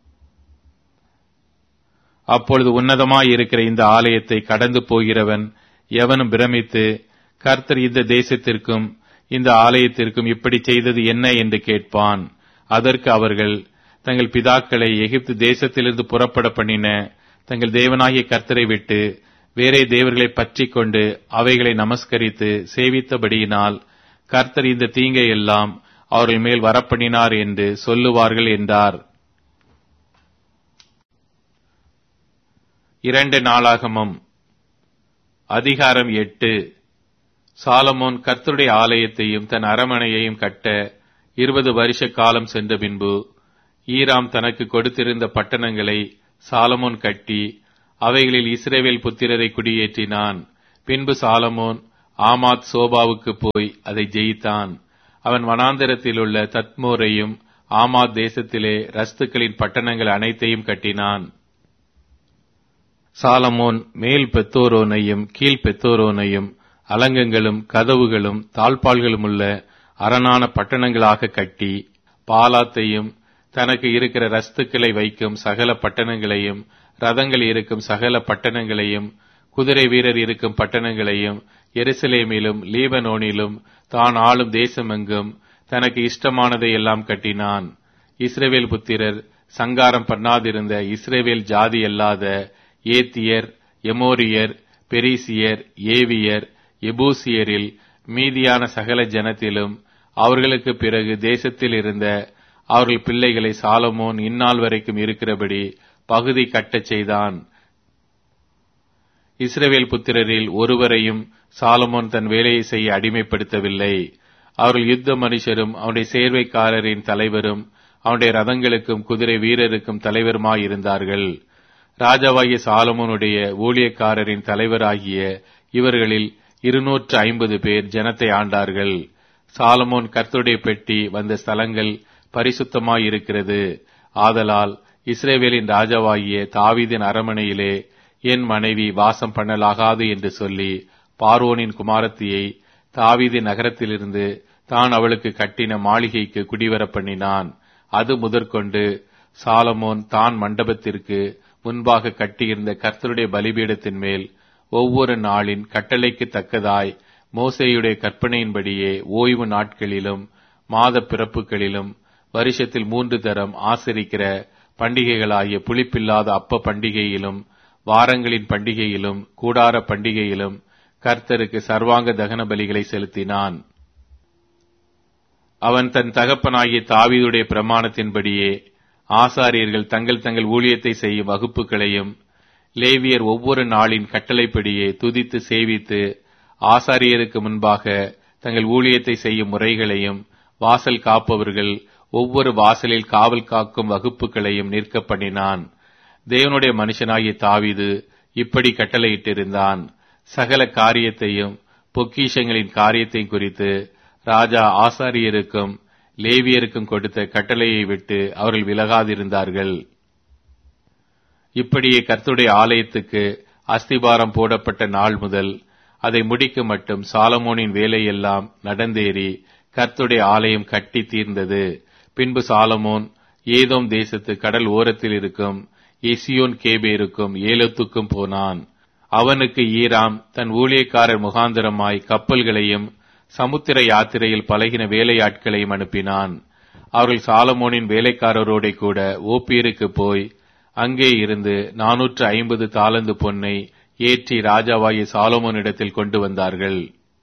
அப்பொழுது உன்னதமாயிருக்கிற இந்த ஆலயத்தை கடந்து போகிறவன் எவனும் பிரமித்து கர்த்தர் இந்த தேசத்திற்கும் இந்த ஆலயத்திற்கும் இப்படி செய்தது என்ன என்று கேட்பான். அதற்கு அவர்கள் தங்கள் பிதாக்களை எகிப்து தேசத்திலிருந்து புறப்பட பண்ணின தங்கள் தேவனாகிய கர்த்தரை விட்டு வேறே தேவர்களை பற்றி கொண்டு அவைகளை நமஸ்கரித்து சேவித்தபடியினால் கர்த்தர் இந்த தீங்கை எல்லாம் அவர்கள் மேல் வரப்பண்ணினார் என்று சொல்லுவார்கள் என்றார். இரண்டு நாளாகமம் அதிகாரம் எட்டு. சாலமோன் கர்த்தருடைய ஆலயத்தையும் தன் அரமனையையும் கட்ட இருபது வருஷ காலம் சென்ற பின்பு ஈராம் தனக்கு கொடுத்திருந்த பட்டணங்களை சாலமோன் கட்டி அவைகளில் இஸ்ரவேல் புத்திரரை குடியேற்றினான். பின்பு சாலமோன் ஆமாத் சோபாவுக்கு போய் அதை ஜெயித்தான். அவன் வனாந்தரத்தில் உள்ள தத்மோரையும் ஆமாத் தேசத்திலே ரஸ்துக்களின் பட்டணங்கள் அனைத்தையும் கட்டினான். சாலமோன் மேல் பெத்தோரோனையும் கீழ் பெத்தோரோனையும் அலங்கங்களும் கதவுகளும் தாழ்பாள்களும் உள்ள அரணான பட்டணங்களாக கட்டி, பாலாத்தையும் தனக்கு இருக்கிற ரஸ்துக்களை வைக்கும் சகல பட்டணங்களையும், ரதங்கள் இருக்கும் சகல பட்டணங்களையும், குதிரை வீரர் இருக்கும் பட்டணங்களையும், எருசலேமிலும் லீபனோனிலும் தான் ஆளும் தேசமெங்கும் தனக்கு இஷ்டமானதை எல்லாம் கட்டினான். இஸ்ரவேல் புத்திரர் சங்காரம் பண்ணாதிருந்த இஸ்ரவேல் ஜாதி அல்லாத ஏத்தியர், எமோரியர், பெரிசியர், ஏவியர், எபூசியரில் மீதியான சகல ஜனத்திலும் அவர்களுக்கு பிறகு தேசத்தில் இருந்த அவர்கள் பிள்ளைகளை சாலமோன் இந்நாள் வரைக்கும் இருக்கிறபடி பகுதி கட்டச் செய்தான். இஸ்ரவேல் புத்திரரில் ஒருவரையும் சாலமோன் தன் வேலையை செய்ய அடிமைப்படுத்தவில்லை. அவர்கள் யுத்த மனுஷரும் அவனுடைய சேர்வைக்காரரின் தலைவரும் அவனுடைய ரதங்களுக்கும் குதிரை வீரருக்கும் தலைவருமாயிருந்தார்கள். ராஜாவாகிய சாலமோனுடைய ஊழியக்காரரின் தலைவராகிய இவர்களில் இருநூற்று ஐம்பது பேர் ஜனத்தை ஆண்டார்கள். சாலமோன் கர்த்தருடைய பெட்டி வந்த ஸ்தலங்கள் பரிசுத்தமாயிருக்கிறது. ஆதலால் இஸ்ரவேலின் ராஜாவாகிய தாவீதின் அரமனையிலே என் மனைவி வாசம் பண்ணலாகாது என்று சொல்லி பார்வோனின் குமாரத்தியை தாவீதின் நகரத்திலிருந்து தான் அவளுக்கு கட்டின மாளிகைக்கு குடிவர பண்ணினான். அது முதற்கொண்டு சாலமோன் தான் மண்டபத்திற்கு முன்பாக கட்டியிருந்த கர்த்தருடைய பலிபீடத்தின் மேல் ஒவ்வொரு நாளின் கட்டளைக்கு தக்கதாய் மோசேயுடைய கற்பனையின்படியே ஓய்வு நாட்களிலும் மாத பிறப்புகளிலும் வருஷத்தில் மூன்று தரம் ஆசரிக்கிற பண்டிகைகளாகிய புளிப்பில்லாத அப்ப பண்டிகையிலும் வாரங்களின் பண்டிகையிலும் கூடார பண்டிகையிலும் கர்த்தருக்கு சர்வாங்க தகன பலிகளை செலுத்தினான். அவன் தன் தகப்பனாகிய தாவீதுடைய பிரமாணத்தின்படியே ஆசாரியர்கள் தங்கள் தங்கள் ஊழியத்தை செய்யும் வகுப்புகளையும் லேவியர் ஒவ்வொரு நாளின் கட்டளைப்படியே துதித்து சேவித்து ஆசாரியருக்கு முன்பாக தங்கள் ஊழியத்தை செய்யும் முறைகளையும் வாசல் காப்பவர்கள் ஒவ்வொரு வாசலில் காவல் காக்கும் வகுப்புகளையும் நிற்க பண்ணினான். தேவனுடைய மனுஷனாகிய தாவீது இப்படி கட்டளையிட்டிருந்தான். சகல காரியத்தையும் பொக்கிஷங்களின் காரியத்தையும் குறித்து ராஜா ஆசாரியருக்கும் லேவியருக்கும் கொடுத்த கட்டளையை விட்டு அவர்கள் விலகாதிருந்தார்கள். இப்படியே கர்த்தருடைய ஆலயத்துக்கு அஸ்திபாரம் போடப்பட்ட நாள் முதல் அதை முடிக்க மட்டும் சாலமோனின் வேலையெல்லாம் நடந்தேறி கர்த்தருடைய ஆலயம் கட்டி தீர்ந்தது. பின்பு சாலமோன் ஏதோம் தேசத்து கடல் ஓரத்தில் இருக்கும் எசியோன் கேபேருக்கும் ஏலோத்துக்கும் போனான். அவனுக்கு ஈராம் தன் ஊழியக்காரர் முகாந்தரமாய் கப்பல்களையும் சமுத்திர யாத்திரையில் பழகின வேலையாட்களையும் அனுப்பினான். அவர்கள் சாலமோனின் வேலைக்காரரோட கூட ஓப்பீருக்கு போய் அங்கே இருந்து நானூற்று ஐம்பது தாலந்து பொன்னை ஏற்றி ராஜாவாகிய சாலமோனிடத்தில் கொண்டு வந்தார்கள்.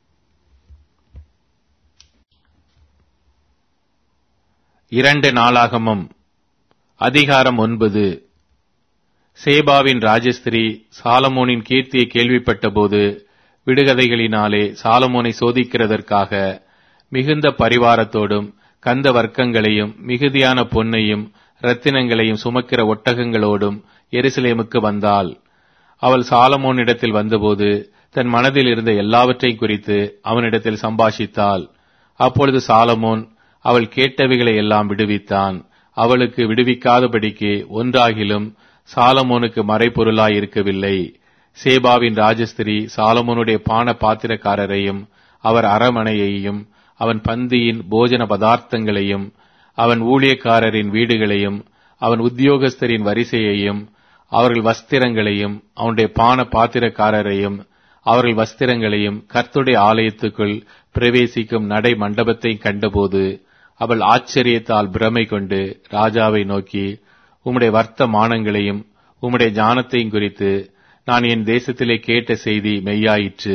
இரண்டு நாளாகமம் அதிகாரம் ஒன்பது. சேபாவின் ராஜஸ்திரி சாலமோனின் கீர்த்தியை கேள்விப்பட்ட போது விடுகதைகளினாலே சாலமோனை சோதிக்கிறதற்காக மிகுந்த பரிவாரத்தோடும் கந்த வர்க்கங்களையும் மிகுதியான பொன்னையும் இரத்தினங்களையும் சுமக்கிற ஒட்டகங்களோடும் எருசலேமுக்கு வந்தாள். அவள் சாலமோனிடத்தில் வந்தபோது தன் மனதில் இருந்த எல்லாவற்றையும் குறித்து அவனிடத்தில் சம்பாஷித்தாள். அப்பொழுது சாலமோன் அவள் கேட்டவைகளை எல்லாம் விடுவித்தான். அவளுக்கு விடுவிக்காதபடிக்கு ஒன்றாகிலும் சாலமோனுக்கு மறைபொருளாய் இருக்கவில்லை. சேபாவின் ராஜஸ்திரி சாலமோனுடைய பான பாத்திரக்காரரையும் அவர் அரமனையையும் அவன் பந்தியின் போஜன பதார்த்தங்களையும் அவன் ஊழியக்காரரின் வீடுகளையும் அவன் உத்தியோகஸ்தரின் வரிசையையும் அவர்கள் வஸ்திரங்களையும் அவனுடைய பான பாத்திரக்காரரையும் அவர்கள் வஸ்திரங்களையும் கர்த்தருடைய ஆலயத்துக்குள் பிரவேசிக்கும் நடை மண்டபத்தை கண்டபோது அவள் ஆச்சரியத்தால் பிரமை கொண்டு ராஜாவை நோக்கி, உம்முடைய வர்த்தமானங்களையும் உம்முடைய ஞானத்தையும் குறித்து நான் என் தேசத்திலே கேட்ட செய்தி மெய்யாயிற்று.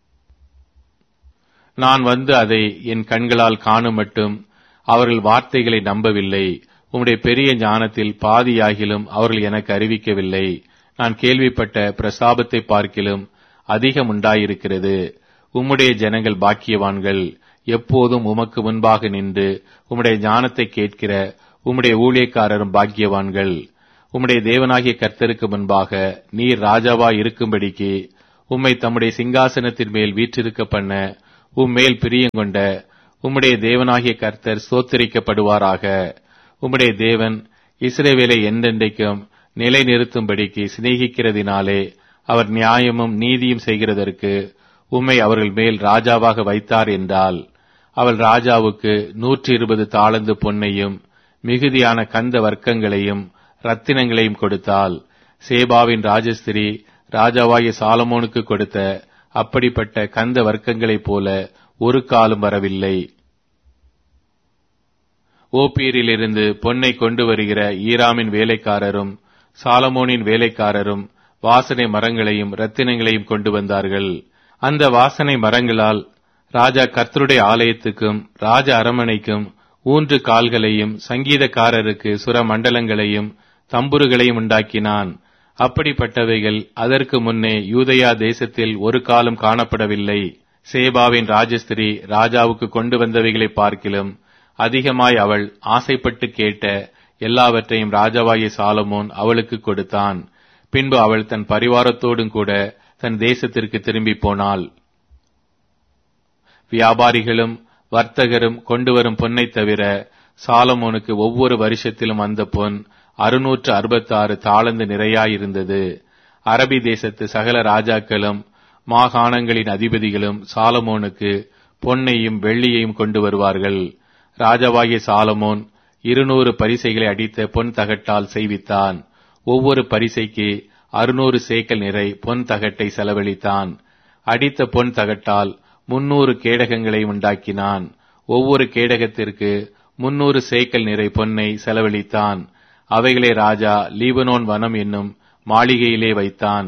நான் வந்து அதை என் கண்களால் காணும் மட்டும் அவர்கள் வார்த்தைகளை நம்பவில்லை. உம்முடைய பெரிய ஞானத்தில் பாதியாகிலும் அவர்கள் எனக்கு அறிவிக்கவில்லை. நான் கேள்விப்பட்ட பிரசாபத்தை பார்க்கிலும் அதிகம் உண்டாயிருக்கிறது. உம்முடைய ஜனங்கள் பாக்கியவான்கள். எப்போதும் உமக்கு முன்பாக நின்று உம்முடைய ஞானத்தை கேட்கிற உம்முடைய ஊழியக்காரரும் பாக்கியவான்கள். உம்முடைய தேவனாகிய கர்த்தருக்கு முன்பாக நீர் ராஜாவாய் இருக்கும்படிக்கு உம்மை தம்முடைய சிங்காசனத்தின் மேல் வீற்றிருக்க பண்ண உம்மேல் பிரியங்கொண்ட உம்முடைய தேவனாகிய கர்த்தர் ஸ்தோத்திரிக்கப்படுவாராக. உம்முடைய தேவன் இஸ்ரவேலை என்றென்றைக்கும் நிலை நிறுத்தும்படிக்கு சிநேகிக்கிறதினாலே அவர் நியாயமும் நீதியும் செய்கிறதற்கு உம்மை அவர்கள் மேல் ராஜாவாக வைத்தார் என்றால், அவள் ராஜாவுக்கு நூற்றி இருபது தாளந்து பொன்னையும் மிகுதியான கந்த வர்க்கங்களையும் ரத்தினங்களையும் கொடுத்தாள். சேபாவின் ராஜஸ்திரி ராஜாவாகிய சாலமோனுக்கு கொடுத்த அப்படிப்பட்ட கந்த வர்க்கங்களைப் போல ஒரு காலம் வரவில்லை. ஓப்பீரிலிருந்து பொன்னை கொண்டு வருகிற ஈராமின் வேலைக்காரரும் சாலமோனின் வேலைக்காரரும் வாசனை மரங்களையும் ரத்தினங்களையும் கொண்டு வந்தார்கள். அந்த வாசனை மரங்களால் ராஜா கர்த்தருடைய ஆலயத்துக்கும் ராஜ அரமனைக்கும் ஊன்று கால்களையும் சங்கீதக்காரருக்கு சுர மண்டலங்களையும் தம்புருகளையும் உண்டாக்கினான். அப்படிப்பட்டவைகள் அதற்கு முன்னே யூதயா தேசத்தில் ஒரு காலம் காணப்படவில்லை. சேபாவின் ராஜஸ்திரி ராஜாவுக்கு கொண்டு வந்தவைகளை பார்க்கிலும் அதிகமாய் அவள் ஆசைப்பட்டு கேட்ட எல்லாவற்றையும் ராஜாவாகிய சாலமோன் அவளுக்கு கொடுத்தான். பின்பு அவள் தன் பரிவாரத்தோடும் கூட தன் தேசத்திற்கு திரும்பி போனாள். வியாபாரிகளும் வர்த்தகரும் கொண்டு வரும் பொன்னை தவிர சாலமோனுக்கு ஒவ்வொரு வருஷத்திலும் அந்த பொன் அறுநூற்று அறுபத்தி ஆறு தாளந்து நிறையாயிருந்தது. அரபி தேசத்து சகல ராஜாக்களும் மாகாணங்களின் அதிபதிகளும் சாலமோனுக்கு பொன்னையும் வெள்ளியையும் கொண்டு வருவார்கள். ராஜாவாகிய சாலமோன் இருநூறு பரிசைகளை அடித்த பொன் தகட்டால் செய்வித்தான். ஒவ்வொரு பரிசைக்கு அறுநூறு சேக்கல் நிறை பொன் தகட்டை செலவழித்தான். அடித்த பொன் தகட்டால் முன்னூறு கேடகங்களை உண்டாக்கினான். ஒவ்வொரு கேடகத்திற்கு முன்னூறு சேக்கல் நிறை பொன்னை செலவழித்தான். அவைகளை ராஜா லீபனோன் வனம் என்னும் மாளிகையிலே வைத்தான்.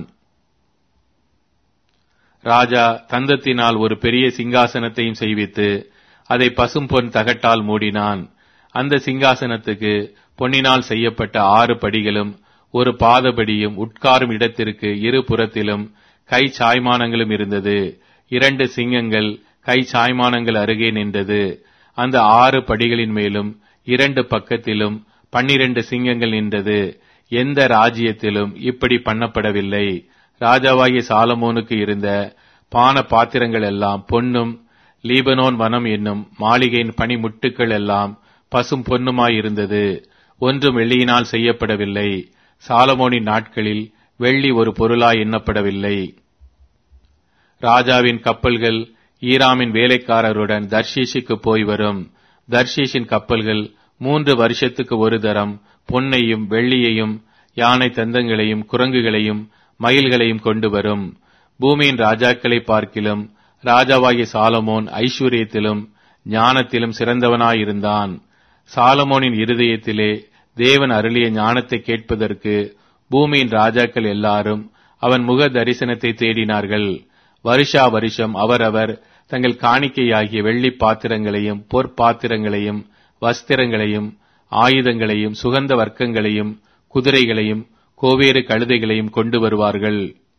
ராஜா தந்தத்தினால் ஒரு பெரிய சிங்காசனத்தையும் செய்வித்து அதை பசும் பொன் தகட்டால் மூடினான். அந்த சிங்காசனத்துக்கு பொன்னினால் செய்யப்பட்ட ஆறு படிகளும் ஒரு பாதபடியும் உட்காரும் இடத்திற்கு இரு புறத்திலும் கை சாய்மானங்களும் இருந்தது. இரண்டு சிங்கங்கள் கை சாய்மானங்கள் அருகே நின்றது. அந்த ஆறு படிகளின் மேலும் இரண்டு பக்கத்திலும் பன்னிரண்டு சிங்கங்கள் நின்றது. எந்த ராஜ்யத்திலும் இப்படி பண்ணப்படவில்லை. ராஜாவாகிய சாலமோனுக்கு இருந்த பான பாத்திரங்கள் எல்லாம் பொன்னும் லீபனோன் வனம் என்னும் மாளிகையின் பனிமுட்டுக்கள் எல்லாம் பசும் பொன்னுமாயிருந்தது. ஒன்றும் வெள்ளியினால் செய்யப்படவில்லை. சாலமோனின் நாட்களில் வெள்ளி ஒரு பொருளாய் எண்ணப்படவில்லை. ராஜாவின் கப்பல்கள் ஈராமின் வேலைக்காரருடன் தர்ஷீஷுக்கு போய் வரும். தர்ஷீஷின் கப்பல்கள் மூன்று வருஷத்துக்கு ஒரு தரம் பொன்னையும் வெள்ளியையும் யானை தந்தங்களையும் குரங்குகளையும் மயில்களையும் கொண்டு வரும். பூமியின் ராஜாக்களை பார்க்கிலும் ராஜாவாகிய சாலமோன் ஐஸ்வர்யத்திலும் ஞானத்திலும் சிறந்தவனாயிருந்தான். சாலமோனின் இருதயத்திலே தேவன் அருளிய ஞானத்தை கேட்பதற்கு பூமியின் ராஜாக்கள் எல்லாரும் அவன் முக தரிசனத்தை தேடினார்கள். வருஷா வருஷம் அவரவர் தங்கள் காணிக்கையாகிய வெள்ளி பாத்திரங்களையும் பொற்பாத்திரங்களையும் வஸ்திரங்களையும் ஆயுதங்களையும் சுகந்த வர்க்கங்களையும் குதிரைகளையும் கோவேறு கழுதைகளையும் கொண்டு வருவார்கள்.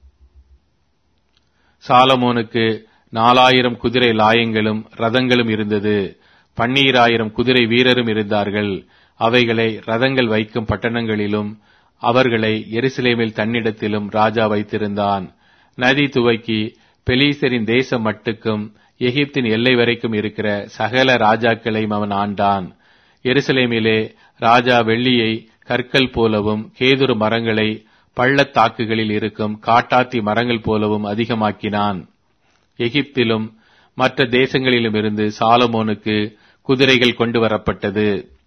சாலமோனுக்கு நாலாயிரம் குதிரை லாயங்களும் ரதங்களும் இருந்தது. பன்னீராயிரம் குதிரை வீரரும் இருந்தார்கள். அவைகளை ரதங்கள் வைக்கும் பட்டணங்களிலும் அவர்களை எருசலேமில் தன்னிடத்திலும் ராஜா வைத்திருந்தான். நதி துவக்கி பெலீசரின் தேசம் மட்டுக்கும் எகிப்தின் எல்லை வரைக்கும் இருக்கிற சகல ராஜாக்களையும் அவன் ஆண்டான். எருசலேமிலே ராஜா வெள்ளியை கற்கள் போலவும் கேதுரு மரங்களை பள்ளத்தாக்குகளில் இருக்கும் காட்டாத்தி மரங்கள் போலவும் அதிகமாக்கினான். எகிப்திலும் மற்ற தேசங்களிலும் இருந்து சாலமோனுக்கு குதிரைகள் கொண்டு வரப்பட்டது.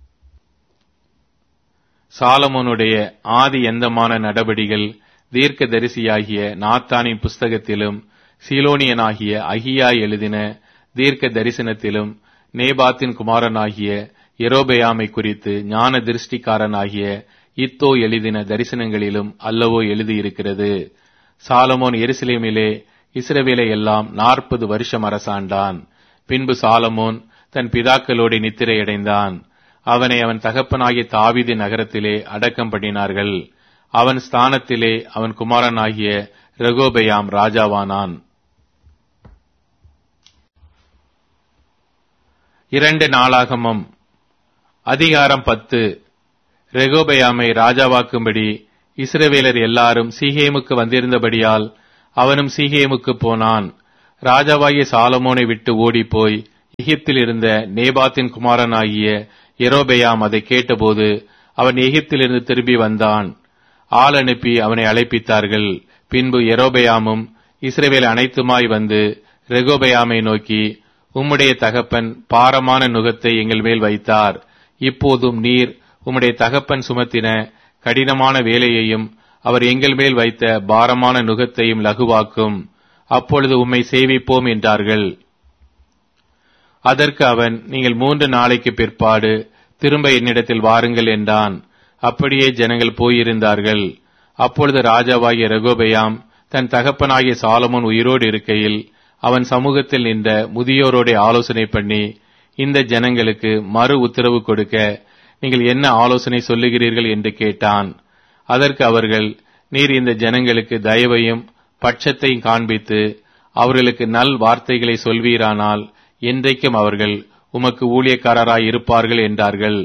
சாலமோனுடைய ஆதி எந்தமான நடபடிகள் தீர்க்க தரிசியாகிய நாத்தானின் புஸ்தகத்திலும் சீலோனியனாகிய அகியா எழுதின தீர்க்க தரிசனத்திலும் நேபாத்தின் குமாரனாகிய எரோபெயாமை குறித்து ஞான திருஷ்டிக்காரனாகிய இத்தோ எழுதின தரிசனங்களிலும் அல்லவோ எழுதியிருக்கிறது. சாலமோன் எருசலேமிலே இஸ்ரவேலை எல்லாம் நாற்பது வருஷம் அரசாண்டான். பின்பு சாலமோன் தன் பிதாக்களோடு நித்திரையடைந்தான். அவனை அவன் தகப்பனாகிய தாவீது நகரத்திலே அடக்கம் பண்ணினார்கள். அவன் ஸ்தானத்திலே அவன் குமாரனாகிய ரெகோபெயாம் ராஜாவானான். இரண்டு நாளாகமம் அதிகாரம் பத்து. ரெகோபெயாமை ராஜாவாக்கும்படி இஸ்ரவேலர் எல்லாரும் சீகேமுக்கு வந்திருந்தபடியால் அவனும் சீகேமுக்கு போனான். ராஜாவாகிய சாலமோனை விட்டு ஓடிப்போய் எகிப்தில் இருந்த நேபாத்தின் குமாரனாகிய யெரொபெயாம் அதை கேட்டபோது அவன் எகிப்திலிருந்து திரும்பி வந்தான். ஆள் அனுப்பி அவனை அழைப்பித்தார்கள். பின்பு யெரொபெயாமும் இஸ்ரவேல் அனைத்துமாய் வந்து ரெகோபெயாமை நோக்கி, உம்முடைய தகப்பன் பாரமான நுகத்தை எங்கள் மேல் வைத்தார். இப்போதும் நீர் உம்முடைய தகப்பன் சுமத்தின கடினமான வேலையையும் அவர் எங்கள் மேல் வைத்த பாரமான நுகத்தையும் லகுவாக்கும். அப்பொழுது உம்மை சேவிப்போம் என்றார்கள். அதற்கு அவன், நீங்கள் மூன்று நாளைக்கு பிற்பாடு திரும்ப என்னிடத்தில் வாருங்கள் என்றான். அப்படியே ஜனங்கள் போயிருந்தார்கள். அப்பொழுது ராஜாவாகிய ரெகோபெயாம் தன் தகப்பனாகிய சாலமோன் உயிரோடு இருக்கையில் அவன் சமூகத்தில் நின்ற முதியோரோட ஆலோசனை பண்ணி, இந்த ஜனங்களுக்கு மறு உத்தரவு கொடுக்க நீங்கள் என்ன ஆலோசனை சொல்லுகிறீர்கள் என்று கேட்டான். அதற்கு அவர்கள், நீர் இந்த ஜனங்களுக்கு தயவையும் பட்சத்தையும் காண்பித்து அவர்களுக்கு நல் வார்த்தைகளை சொல்வீரானால் என்றைக்கும் அவர்கள் உமக்கு ஊழியக்காரராய் இருப்பார்கள் என்றார்கள்.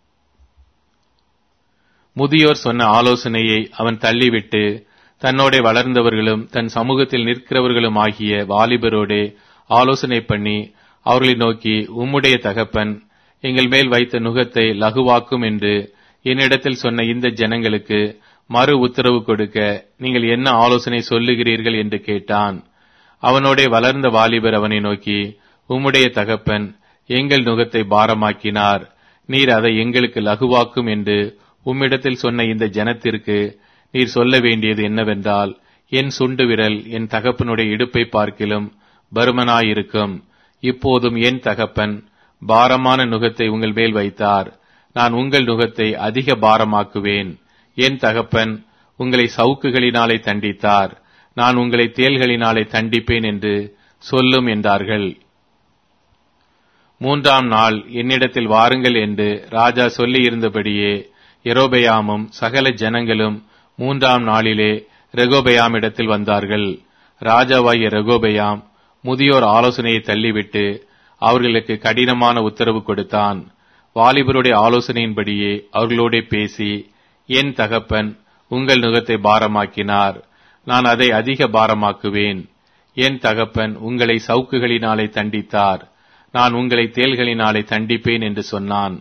முதியோர் சொன்ன ஆலோசனையை அவன் தள்ளிவிட்டு தன்னோட வளர்ந்தவர்களும் தன் சமூகத்தில் நிற்கிறவர்களும் ஆகிய வாலிபரோடே ஆலோசனை பண்ணி அவர்களை நோக்கி, உம்முடைய தகப்பன் எங்கள் மேல் வைத்த நுகத்தை லகுவாக்கும் என்று என்னிடத்தில் சொன்ன இந்த ஜனங்களுக்கு மறு உத்தரவு கொடுக்க நீங்கள் என்ன ஆலோசனை சொல்லுகிறீர்கள் என்று கேட்டான். அவனோடே வளர்ந்த வாலிபர் அவனை நோக்கி, உம்முடைய தகப்பன் எங்கள் நுகத்தை பாரமாக்கினார், நீர் அதை எங்களுக்கு லகுவாக்கும் என்று உம்மிடத்தில் சொன்ன இந்த ஜனத்திற்கு நீர் சொல்ல வேண்டியது என்னவென்றால், என் சுண்டு விரல் என் தகப்பனுடைய இடுப்பை பார்க்கிலும் பருமனாயிருக்கும். இப்போதும் என் தகப்பன் பாரமான நுகத்தை உங்கள் மேல் வைத்தார், நான் உங்கள் நுகத்தை அதிக பாரமாக்குவேன். என் தகப்பன் உங்களை சவுக்குகளினாலே தண்டித்தார், நான் உங்களை தேள்களினாலே தண்டிப்பேன் என்று சொல்லும் என்றார்கள். மூன்றாம் நாள் என்னிடத்தில் வாருங்கள் என்று ராஜா சொல்லியிருந்தபடியே யெரொபெயாமும் சகல ஜனங்களும் மூன்றாம் நாளிலே ரெகோபெயாமிடத்தில் வந்தார்கள். ராஜாவாகிய ரெகோபெயாம் முதியோர் ஆலோசனையை தள்ளிவிட்டு அவர்களுக்கு கடினமான உத்தரவு கொடுத்தான். வாலிபருடைய ஆலோசனையின்படியே அவர்களோட பேசி, என் தகப்பன் உங்கள் நுகத்தை பாரமாக்கினார், நான் அதை அதிக பாரமாக்குவேன். என் தகப்பன் உங்களை சவுக்குகளினாலே தண்டித்தார், நான் உங்களை தேள்களினாலே தண்டிப்பேன் என்று சொன்னான்.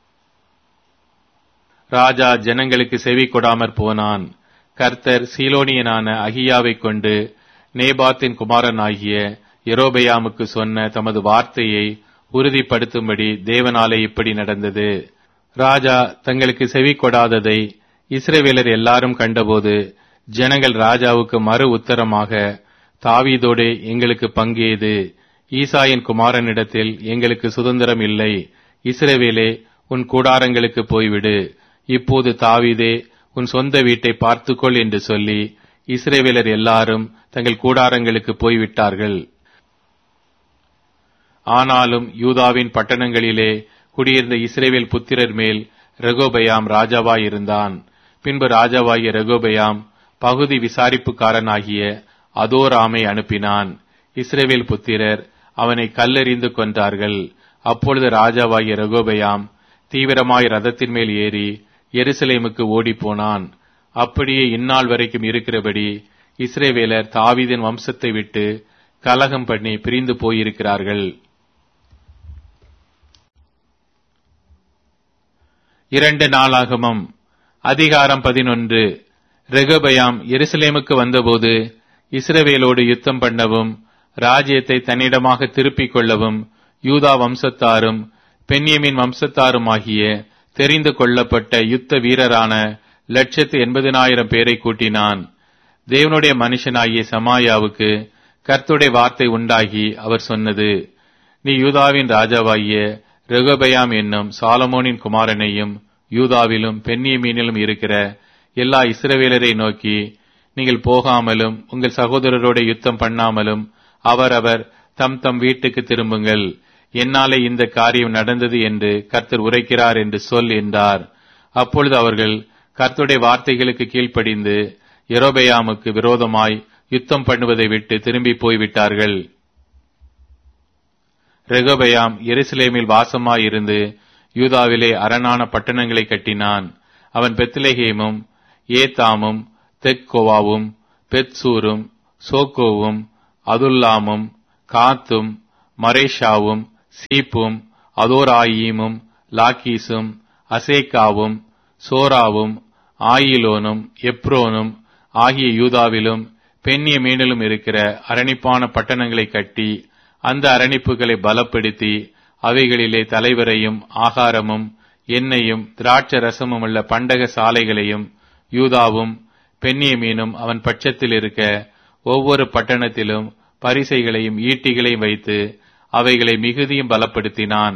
ராஜா ஜனங்களுக்கு செவி கொடாமற் போனான். கர்த்தர் சீலோனியனான அகியாவை கொண்டு நேபாத்தின் குமாரனாகிய யெரொபெயாமுக்கு சொன்ன தமது வார்த்தையை உறுதிப்படுத்தும்படி தேவனாலே இப்படி நடந்தது. ராஜா தங்களுக்கு செவி கொடாததை இஸ்ரவேலர் எல்லாரும் கண்டபோது ஜனங்கள் ராஜாவுக்கு மறு உத்தரமாக, தாவீதோடே எங்களுக்கு பங்கேது, ஈசாயின் குமாரனிடத்தில் எங்களுக்கு சுதந்திரம் இல்லை, இஸ்ரவேலே உன் கூடாரங்களுக்கு போய்விடு, இப்போது தாவீதே உன் சொந்த வீட்டை பார்த்துக்கொள் என்று சொல்லி இஸ்ரவேலர் எல்லாரும் தங்கள் கூடாரங்களுக்கு போய்விட்டார்கள். ஆனாலும் யூதாவின் பட்டணங்களிலே குடியிருந்த இஸ்ரவேல் புத்திரர் மேல் ரெகோபெயாம் ராஜாவாயிருந்தான். பின்பு ராஜாவாகிய ரெகோபெயாம் பகுதி விசாரிப்புக்காரனாகிய அதோராமை அனுப்பினான். இஸ்ரவேல் புத்திரர் அவனை கல்லெறிந்து கொன்றார்கள். அப்பொழுது ராஜாவாகிய ரெகோபெயாம் தீவிரமாய் ரதத்தின் மேல் ஏறி எருசலேமுக்கு ஓடிப்போனான். அப்படியே இந்நாள் வரைக்கும் இருக்கிறபடி இஸ்ரவேலர் தாவீதின் வம்சத்தை விட்டு கலகம் பண்ணி பிரிந்து போயிருக்கிறார்கள். இரண்டு நாளாகமம் அதிகாரம் பதினொன்று. ரெகோபெயாம் எருசலேமுக்கு வந்தபோது இஸ்ரவேலோடு யுத்தம் பண்ணவும் ராஜ்யத்தை தன்னிடமாக திருப்பிக் கொள்ளவும் யூதா வம்சத்தாரும் பென்யமீன் வம்சத்தாருமாகிய தெரிந்து கொள்ளப்பட்ட யுத்த வீரரான லட்சத்து எண்பதினாயிரம் பேரை கூட்டினான். தேவனுடைய மனுஷனாகிய சமாயாவுக்கு கர்த்தருடைய வார்த்தை உண்டாகி அவர் சொன்னது, நீ யூதாவின் ராஜாவாகிய ரெகோபெயாம் என்னும் சாலமோனின் குமாரனையும் யூதாவிலும் பென்யமீனிலும் இருக்கிற எல்லா இஸ்ரவேலரை நோக்கி, நீங்கள் போகாமலும் உங்கள் சகோதரரோட யுத்தம் பண்ணாமலும் அவரவர் தம் தம் வீட்டுக்கு திரும்புங்கள், என்னாலே இந்த காரியம் நடந்தது என்று கர்த்தர் உரைக்கிறார் என்று சொல் என்றார். அப்பொழுது அவர்கள் கர்த்தருடைய வார்த்தைகளுக்கு கீழ்ப்படிந்து யெரொபெயாமுக்கு விரோதமாய் யுத்தம் பண்ணுவதை விட்டு திரும்பி போய்விட்டார்கள். ரெகோபெயாம் எருசலேமில் வாசமாயிருந்து யூதாவிலே அரணான பட்டணங்களை கட்டினான். அவன் பெத்லெகேமும் ஏத்தாமும் தெக்கோவாவும் பெத்சூரும் சோக்கோவும் அதுல்லாமும் காத்தும் மரேஷாவும் சீப்பும் அதோராயீமும் லாக்கீசும் அசேக்காவும் சோராவும் ஆயிலோனும் எப்ரோனும் ஆகிய யூதாவிலும் பென்யமீனிலும் இருக்கிற அரணிப்பான பட்டணங்களை கட்டி அந்த அரணிப்புகளை பலப்படுத்தி அவைகளிலே தலைவரையும் ஆகாரமும் எண்ணெயும் திராட்ச ரசமும் உள்ள பண்டக சாலைகளையும் யூதாவும் பென்யமீனும் அவன் பட்சத்தில் இருக்க ஒவ்வொரு பட்டணத்திலும் பரிசைகளையும் ஈட்டிகளையும் வைத்து அவைகளை மிகுதியும் பலப்படுத்தினான்.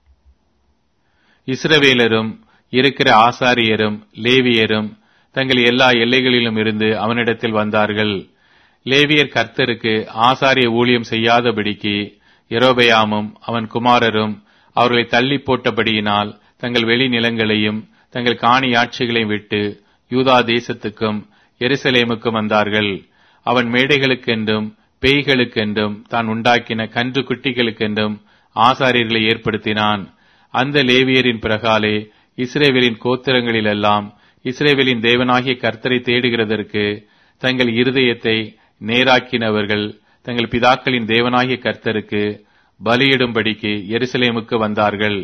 இஸ்ரவேலரும் இருக்கிற ஆசாரியரும் லேவியரும் தங்கள் எல்லா எல்லைகளிலும் இருந்து அவனிடத்தில் வந்தார்கள். லேவியர் கர்த்தருக்கு ஆசாரிய ஊழியம் செய்யாதபடிக்கு யெரொபெயாமும் அவன் குமாரரும் அவர்களை தள்ளி போட்டபடியினால் தங்கள் வெளி நிலங்களையும் தங்கள் காணியாட்சிகளையும் விட்டு யூதா தேசத்துக்கும் எருசலேமுக்கும் வந்தார்கள். அவன் மேடைகளுக்கென்றும் பேய்களுக்கென்றும் தான் உண்டாக்கின கன்று குட்டிகளுக்கென்றும் ஆசாரியர்களை ஏற்படுத்தினான். அந்த லேவியரின் பிறகாலே இஸ்ரவேலின் கோத்திரங்களிலெல்லாம் இஸ்ரவேலின் தேவனாகிய கர்த்தரை தேடுகிறதற்கு தங்கள் இருதயத்தை நேராக்கினவர்கள் தங்கள் பிதாக்களின் தேவனாகிய கர்த்தருக்கு பலியிடும்படிக்கு எருசலேமுக்கு வந்தார்கள்.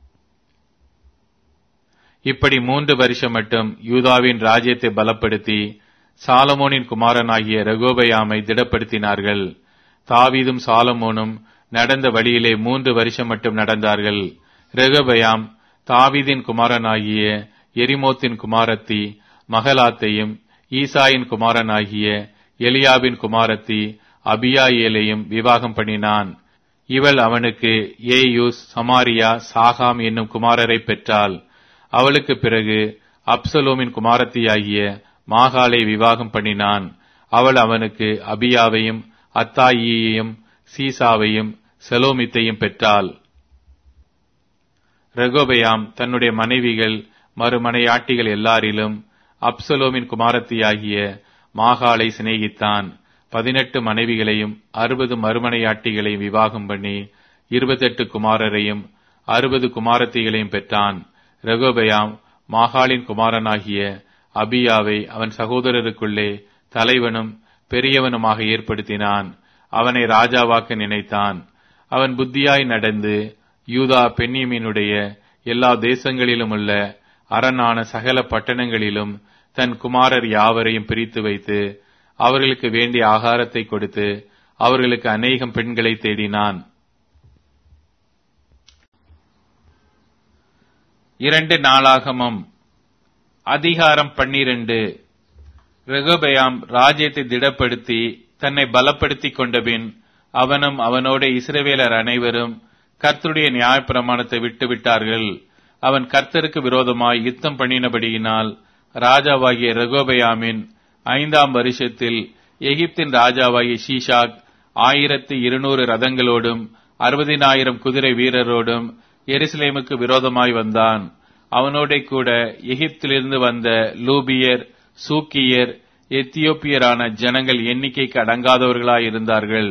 இப்படி மூன்று வருஷம் மட்டும் யூதாவின் ராஜ்யத்தை பலப்படுத்தி சாலமோனின் குமாரனாகிய ரெகொபெயாமை திடப்படுத்தினார்கள். தாவீதும் சாலமோனும் நடந்த வழியிலே மூன்று வருஷம் மட்டும் நடந்தார்கள். ரெகொபெயாம் தாவீதின் குமாரனாகிய எரிமோத்தின் குமாரத்தி மகலாத்தையும் ஈசாயின் குமாரனாகிய எலியாபின் குமாரத்தி அபியாயேலையும் விவாகம் பண்ணினான். இவள் அவனுக்கு ஏயூஸ் சமாரியா சாகாம் என்னும் குமாரரை பெற்றாள். அவளுக்கு பிறகு அப்சலோமின் குமாரத்தியாகிய மாகாளை விவாகம் பண்ணினான். அவள் அவனுக்கு அபியாவையும் அத்தாயியையும் சீசாவையும் செலோமித்தையும் பெற்றாள். ரெகொபெயாம் தன்னுடைய மனைவிகள் மறுமனையாட்டிகள் எல்லாரிலும் அப்சலோமின் குமாரத்தியாகிய மாகாளை சிநேகித்தான். பதினெட்டு மனைவிகளையும் அறுபது மறுமனையாட்டிகளையும் விவாகம் பண்ணி இருபத்தெட்டு குமாரரையும் அறுபது குமாரத்திகளையும் பெற்றான். ரெகொபெயாம் மாகாளின் குமாரனாகிய அபியாவை அவன் சகோதரருக்குள்ளே தலைவனும் பெரியவனுமாக ஏற்படுத்தினான். அவனை ராஜாவாக்க நினைத்தான். அவன் புத்தியாய் நடந்து யூதா பென்யமீனுடைய எல்லா தேசங்களிலும் உள்ள அரணான சகல பட்டணங்களிலும் தன் குமாரர் யாவரையும் பிரித்து வைத்து அவர்களுக்கு வேண்டிய ஆகாரத்தை கொடுத்து அவர்களுக்கு அநேகம் பெண்களை தேடினான். இரண்டு நாளாகமம் அதிகாரம் பன்னிரண்டு. ரெகொபெயாம் ராஜ்யத்தை திடப்படுத்தி தன்னை பலப்படுத்திக் கொண்டபின் அவனும் அவனோட இஸ்ரவேலர் அனைவரும் கர்த்தருடைய நியாயப்பிரமாணத்தை விட்டுவிட்டார்கள். அவன் கர்த்தருக்கு விரோதமாய் யுத்தம் பண்ணினபடியினால் ராஜாவாகிய ரெகொபெயாமின் ஐந்தாம் வருஷத்தில் எகிப்தின் ராஜாவாகிய ஷீஷாக் ஆயிரத்தி இருநூறு ரதங்களோடும் அறுபதினாயிரம் குதிரை வீரரோடும் எருசலேமுக்கு விரோதமாய் வந்தான். அவனோட கூட எகிப்திலிருந்து வந்த லூபியர் சூக்கியர் எத்தியோப்பியரான ஜனங்கள் எண்ணிக்கைக்கு அடங்காதவர்களாயிருந்தார்கள்.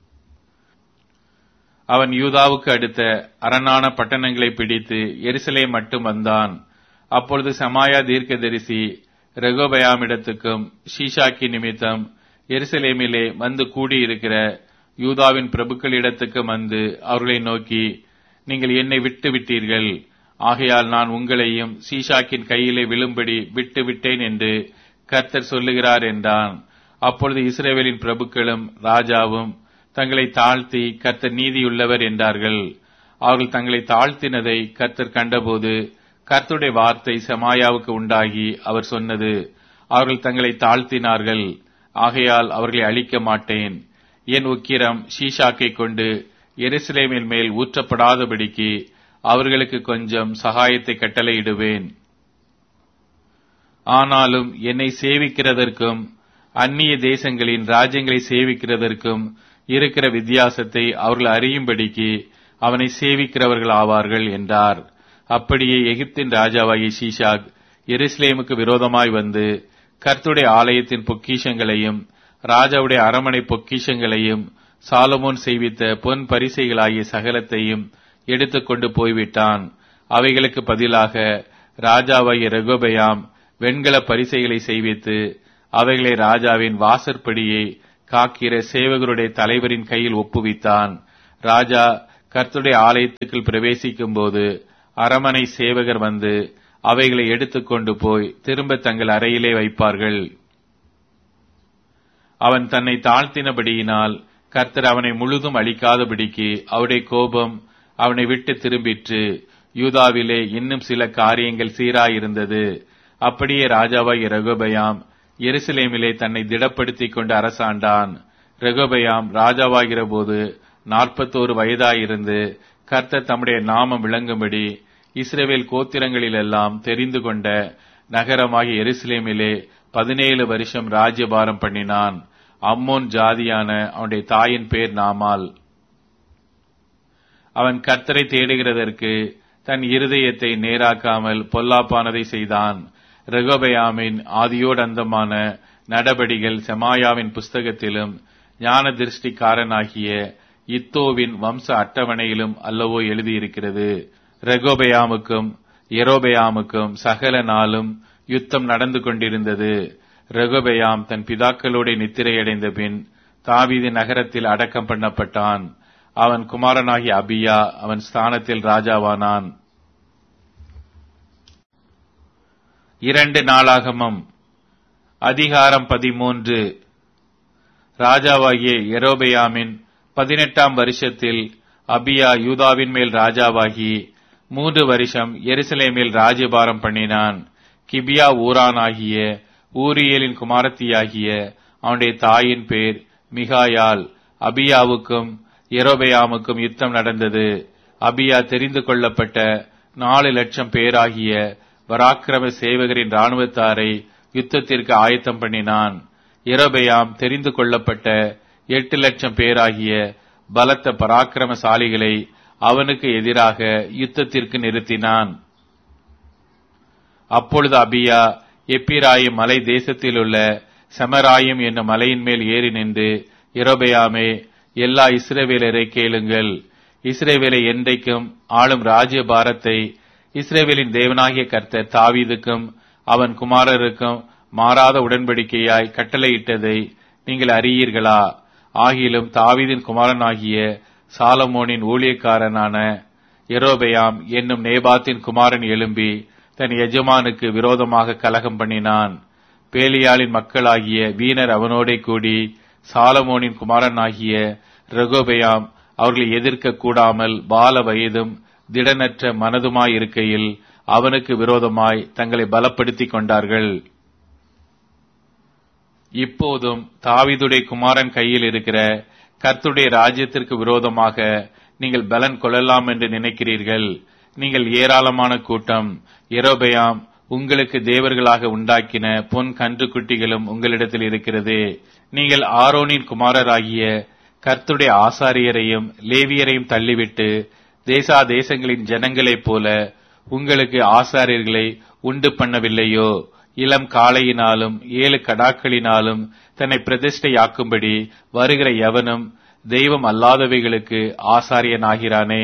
அவன் யூதாவுக்கு அடுத்த அரணான பட்டணங்களை பிடித்து எருசலேம் மட்டும் வந்தான். அப்பொழுது சமாயா தீர்க்கதரிசி ரெகொபெயாமிடத்துக்கும் ஷீஷாக்கி நிமித்தம் எருசலேமிலே வந்து கூடியிருக்கிற யூதாவின் பிரபுக்களிடத்துக்கும் வந்து அவர்களை நோக்கி, நீங்கள் என்னை விட்டு விட்டீர்கள், ஆகையால் நான் உங்களையும் ஷீஷாக்கின் கையிலே விழும்படி விட்டு விட்டேன் என்று கர்த்தர் சொல்லுகிறார் என்றான். அப்பொழுது இஸ்ரவேலின் பிரபுக்களும் ராஜாவும் தங்களை தாழ்த்தி கர்த்தர் நீதியுள்ளவர் என்றார்கள். அவர்கள் தங்களை தாழ்த்தினதை கர்த்தர் கண்டபோது கர்த்தருடைய வார்த்தை செமாயாவுக்கு உண்டாகி அவர் சொன்னது, அவர்கள் தங்களை தாழ்த்தினார்கள், ஆகையால் அவர்களை அழிக்க மாட்டேன். என் உக்கிரம் ஷீஷாக்கை கொண்டு எருசலேமின் மேல் ஊற்றப்படாதபடிக்கு அவர்களுக்கு கொஞ்சம் சகாயத்தை கட்டளையிடுவேன். ஆனாலும் என்னை சேவிக்கிறதற்கும் அந்நிய தேசங்களின் ராஜ்யங்களை சேவிக்கிறதற்கும் இருக்கிற வித்தியாசத்தை அவர்கள் அறியும்படிக்கு அவனை சேவிக்கிறவர்கள் ஆவார்கள் என்றார். அப்படியே எகிப்தின் ராஜாவாகிய ஷீஷாக் எருசலேமுக்கு விரோதமாய் வந்து கர்த்தருடைய ஆலயத்தின் பொக்கிஷங்களையும் ராஜாவுடைய அரமனை பொக்கிஷங்களையும் சாலமோன் செய்வித்த பொன் பரிசைகளாகிய சகலத்தையும் எடுத்துக்கொண்டு போய்விட்டான். அவைகளுக்கு பதிலாக ராஜாவாகிய ரெகொபெயாம் வெண்கல பரிசைகளை செய்வித்து அவைகளை ராஜாவின் வாசற்படியை காக்கிற சேவகருடைய தலைவரின் கையில் ஒப்புவித்தான். ராஜா கர்த்தருடைய ஆலயத்துக்குள் பிரவேசிக்கும் போது அரமனை சேவகர் வந்து அவைகளை எடுத்துக்கொண்டு போய் திரும்ப தங்கள் அறையிலே வைப்பார்கள். அவன் தன்னை தாழ்த்தினபடியினால் கர்த்தர் அவனை முழுதும் அழிக்காதபடிக்கு அவருடைய கோபம் அவனை விட்டு திரும்பிற்று. யூதாவிலே இன்னும் சில காரியங்கள் சீராயிருந்தது. அப்படியே ராஜாவாகிய ரெகொபெயாம் எருசலேமிலே தன்னை திடப்படுத்திக் கொண்டு அரசாண்டான். ரெகொபெயாம் ராஜாவாகிற போது நாற்பத்தோரு வயதாயிருந்து கர்த்தர் தம்முடைய நாமம் விளங்கும்படி இஸ்ரவேல் கோத்திரங்களிலெல்லாம் தெரிந்து கொண்ட நகரமாகிய எருசலேமிலே பதினேழு வருஷம் ராஜ்யபாரம் பண்ணினான். அம்மோன் ஜாதியான அவனுடைய தாயின் பேர் நாமால். அவன் கர்த்தரை தேடுகிறதற்கு தன் இருதயத்தை நேராக்காமல் பொல்லாப்பானதை செய்தான். ரெகொபெயாமின் ஆதியோடந்தமான நடபடிகள் செமாயாவின் புஸ்தகத்திலும் ஞான திருஷ்டிக்காரனாகிய இத்தோவின் வம்ச அட்டவணையிலும் அல்லவோ எழுதியிருக்கிறது. ரெகொபெயாமுக்கும் யெரொபெயாமுக்கும் சகல நாளும் யுத்தம் நடந்து கொண்டிருந்தது. ரெகொபெயாம் தன் பிதாக்களோட நித்திரையடைந்த பின் தாவீது நகரத்தில் அடக்கம் பண்ணப்பட்டான். அவன் குமாரனாகிய அபியா அவன் ஸ்தானத்தில் ராஜாவானான். இரண்டு நாளாகமம் அதிகாரம் பதிமூன்று. ராஜாவாகிய யெரொபெயாமின் பதினெட்டாம் வருஷத்தில் அபியா யூதாவின் மேல் ராஜாவாகி மூன்று வருஷம் எருசலேமில் ராஜ்யபாரம் பண்ணினான். கிபியா ஊரானாகிய ஊரியலின் குமாரத்தியாகிய அவனுடைய தாயின் பேர் மிகாயால். அபியாவுக்கும் யெரொபெயாமுக்கும் யுத்தம் நடந்தது. அபியா தெரிந்து கொள்ளப்பட்ட நாலு லட்சம் பேராகிய பராக்கிரம சேவகரின் இராணுவத்தாரை யுத்தத்திற்கு ஆயத்தம் பண்ணினான். யெரொபெயாம் தெரிந்து கொள்ளப்பட்ட எட்டு லட்சம் பேராகிய பலத்த பராக்கிரமசாலிகளை அவனுக்கு எதிராக யுத்தத்திற்கு நிறுத்தினான். அப்பொழுது அபியா எப்பிராயிம் மலை தேசத்திலுள்ள செமராயிம் என்னும் மலையின் மேல் ஏறி நின்று, யெரொபெயாமே, எல்லா இஸ்ரவேலரை கேளுங்கள். இஸ்ரவேலை என்றைக்கும் ஆளும் ராஜ்ய பாரத்தை இஸ்ரவேலின் தேவனாகிய கர்த்தர் தாவீதுக்கும் அவன் குமாரருக்கும் மாறாத உடன்படிக்கையாய் கட்டளையிட்டதை நீங்கள் அறியீர்களா? ஆகிலும் தாவீதின் குமாரனாகிய சாலமோனின் ஊழியக்காரனான யெரொபெயாம் என்னும் நேபாத்தின் குமாரன் எழும்பி தன் எஜமானுக்கு விரோதமாக கலகம் பண்ணினான். பேலியாளின் மக்களாகிய வீணர் அவனோடே கூடி சாலமோனின் குமாரனாகிய ரெகொபெயாம் அவர்களை எதிர்க்க கூடாமல் பால வயதும் திடனற்ற மனதுமாயிருக்கையில் அவனுக்கு விரோதமாய் தங்களை பலப்படுத்திக் கொண்டார்கள். இப்போதும் தாவீதுடைய குமாரன் கையில் இருக்கிற கர்த்தருடைய ராஜ்யத்திற்கு விரோதமாக நீங்கள் பலன் கொள்ளலாம் என்று நினைக்கிறீர்கள். நீங்கள் ஏராளமான கூட்டம். யெரொபெயாம் உங்களுக்கு தேவர்களாக உண்டாக்கின பொன் கன்றுக்குட்டிகளும் உங்களிடத்தில் இருக்கிறது. நீங்கள் ஆரோனின் குமாரராகிய கர்த்தருடைய ஆசாரியரையும் லேவியரையும் தள்ளிவிட்டு தேசா தேசங்களின் ஜனங்களைப் போல உங்களுக்கு ஆசாரியர்களை உண்டு பண்ணவில்லையோ? இளம் காளையினாலும் ஏழு கடாக்களினாலும் தன்னை பிரதிஷ்டையாக்கும்படி வருகிற எவனும் தெய்வம் அல்லாதவைகளுக்கு ஆசாரியனாகிறானே.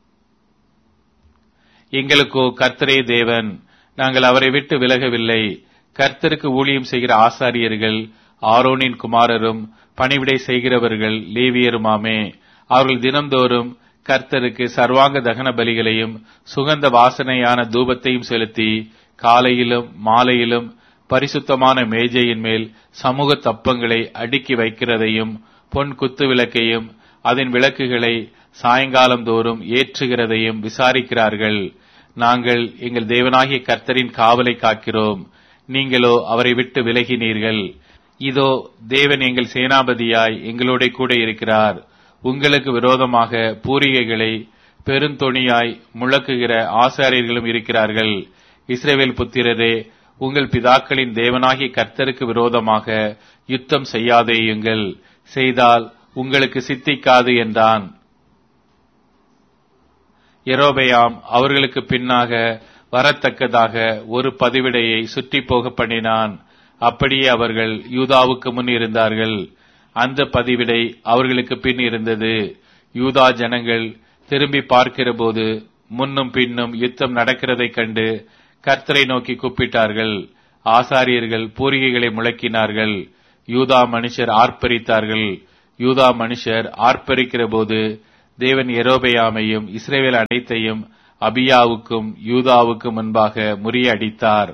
எங்களுக்கோ கர்த்தரே தேவன், நாங்கள் அவரை விட்டு விலகவில்லை. கர்த்தருக்கு ஊழியம் செய்கிற ஆசாரியர்கள் ஆரோனின் குமாரரும் பணிவிடை செய்கிறவர்கள் லேவியருமாமே. அவர்கள் தினம்தோறும் கர்த்தருக்கு சர்வாங்க தகன பலிகளையும் சுகந்த வாசனையான தூபத்தையும் செலுத்தி காலையிலும் மாலையிலும் பரிசுத்தமான மேஜையின் மேல் சமூக தப்பங்களை அடுக்கி வைக்கிறதையும் பொன் குத்து விளக்கையும் அதன் விளக்குகளை சாயங்காலம் தோறும் ஏற்றுகிறதையும் விசாரிக்கிறார்கள். நாங்கள் எங்கள் தேவனாகிய கர்த்தரின் காவலை காக்கிறோம், நீங்களோ அவரை விட்டு விலகினீர்கள். இதோ தேவன் எங்கள் சேனாபதியாய் எங்களோட கூட இருக்கிறார். உங்களுக்கு விரோதமாக பூரிகைகளை பெருந்தொணியாய் முழக்குகிற ஆசாரியர்களும் இருக்கிறார்கள். இஸ்ரவேல் புத்திரரே, உங்கள் பிதாக்களின் தேவனாகிய கர்த்தருக்கு விரோதமாக யுத்தம் செய்யாதேயுங்கள், செய்தால் உங்களுக்கு சித்திக்காது என்றான். யெரொபெயாம் அவர்களுக்கு பின்னாக வரத்தக்கதாக ஒரு பதிவிடையை சுற்றி போக பண்ணினான். அப்படியே அவர்கள் யூதாவுக்கு முன் இருந்தார்கள். அந்த பதிவிடை அவர்களுக்கு பின் இருந்தது. யூதா ஜனங்கள் திரும்பி பார்க்கிற போது முன்னும் பின்னும் யுத்தம் நடக்கிறதைக் கண்டு கர்த்தரை நோக்கி கூப்பிட்டார்கள். ஆசாரியர்கள் பூரிகைகளை முழக்கினார்கள். யூதா மனுஷர் ஆர்ப்பரித்தார்கள். யூதா மனுஷர் ஆர்ப்பரிக்கிற போது தேவன் யெரொபெயாமையும் இஸ்ரவேல் அனைத்தையும் அபியாவுக்கும் யூதாவுக்கும் முன்பாக முறியடித்தார்.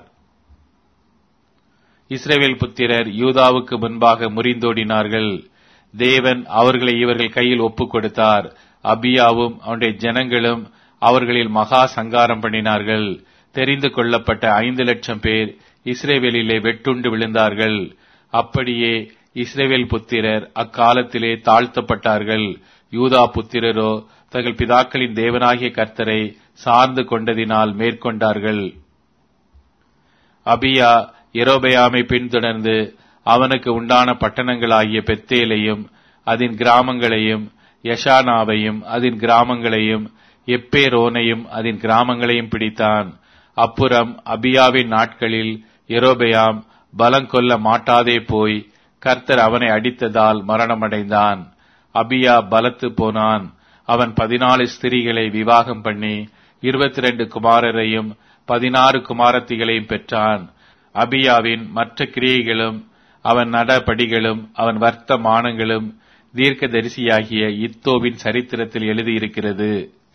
இஸ்ரவேல் புத்திரர் யூதாவுக்கு முன்பாக முறிந்தோடினார்கள். தேவன் அவர்களை இவர்கள் கையில் ஒப்புக் கொடுத்தார். அபியாவும் அவனுடைய ஜனங்களும் அவர்களில் மகா சங்காரம் பண்ணினார்கள். தெரிந்து கொள்ளப்பட்ட ஐந்து லட்சம் பேர் இஸ்ரவேலிலே வெட்டுண்டு விழுந்தார்கள். அப்படியே இஸ்ரவேல் புத்திரர் அக்காலத்திலே தாழ்த்தப்பட்டார்கள். யூதா புத்திரரோ தங்கள் பிதாக்களின் தேவனாகிய கர்த்தரை சார்ந்து கொண்டதினால் மேற்கொண்டார்கள். அபியா யெரொபெயாமை பின்தொடர்ந்து அவனுக்கு உண்டான பட்டணங்களாகிய பெத்தேலையும் அதன் கிராமங்களையும், யஷானாவையும் அதன் கிராமங்களையும், எப்பேரோனையும் அதன் கிராமங்களையும் பிடித்தான். அப்புறம் அபியாவின் நாட்களில் யெரொபெயாம் பலங்கொள்ள மாட்டாதே போய் கர்த்தர் அவனை அடித்ததால் மரணமடைந்தான். அபியா பலத்து போனான். அவன் பதினாலு ஸ்திரீகளை விவாகம் பண்ணி இருபத்தி ரெண்டு குமாரரையும் பதினாறு குமாரத்திகளையும் பெற்றான். அபியாவின் மற்ற கிரியைகளும் அவன் நடபடிகளும் அவன் வர்த்தமானங்களும் தீர்க்கதரிசியாகிய இத்தோவின் சரித்திரத்தில் எழுதியிருக்கிறது.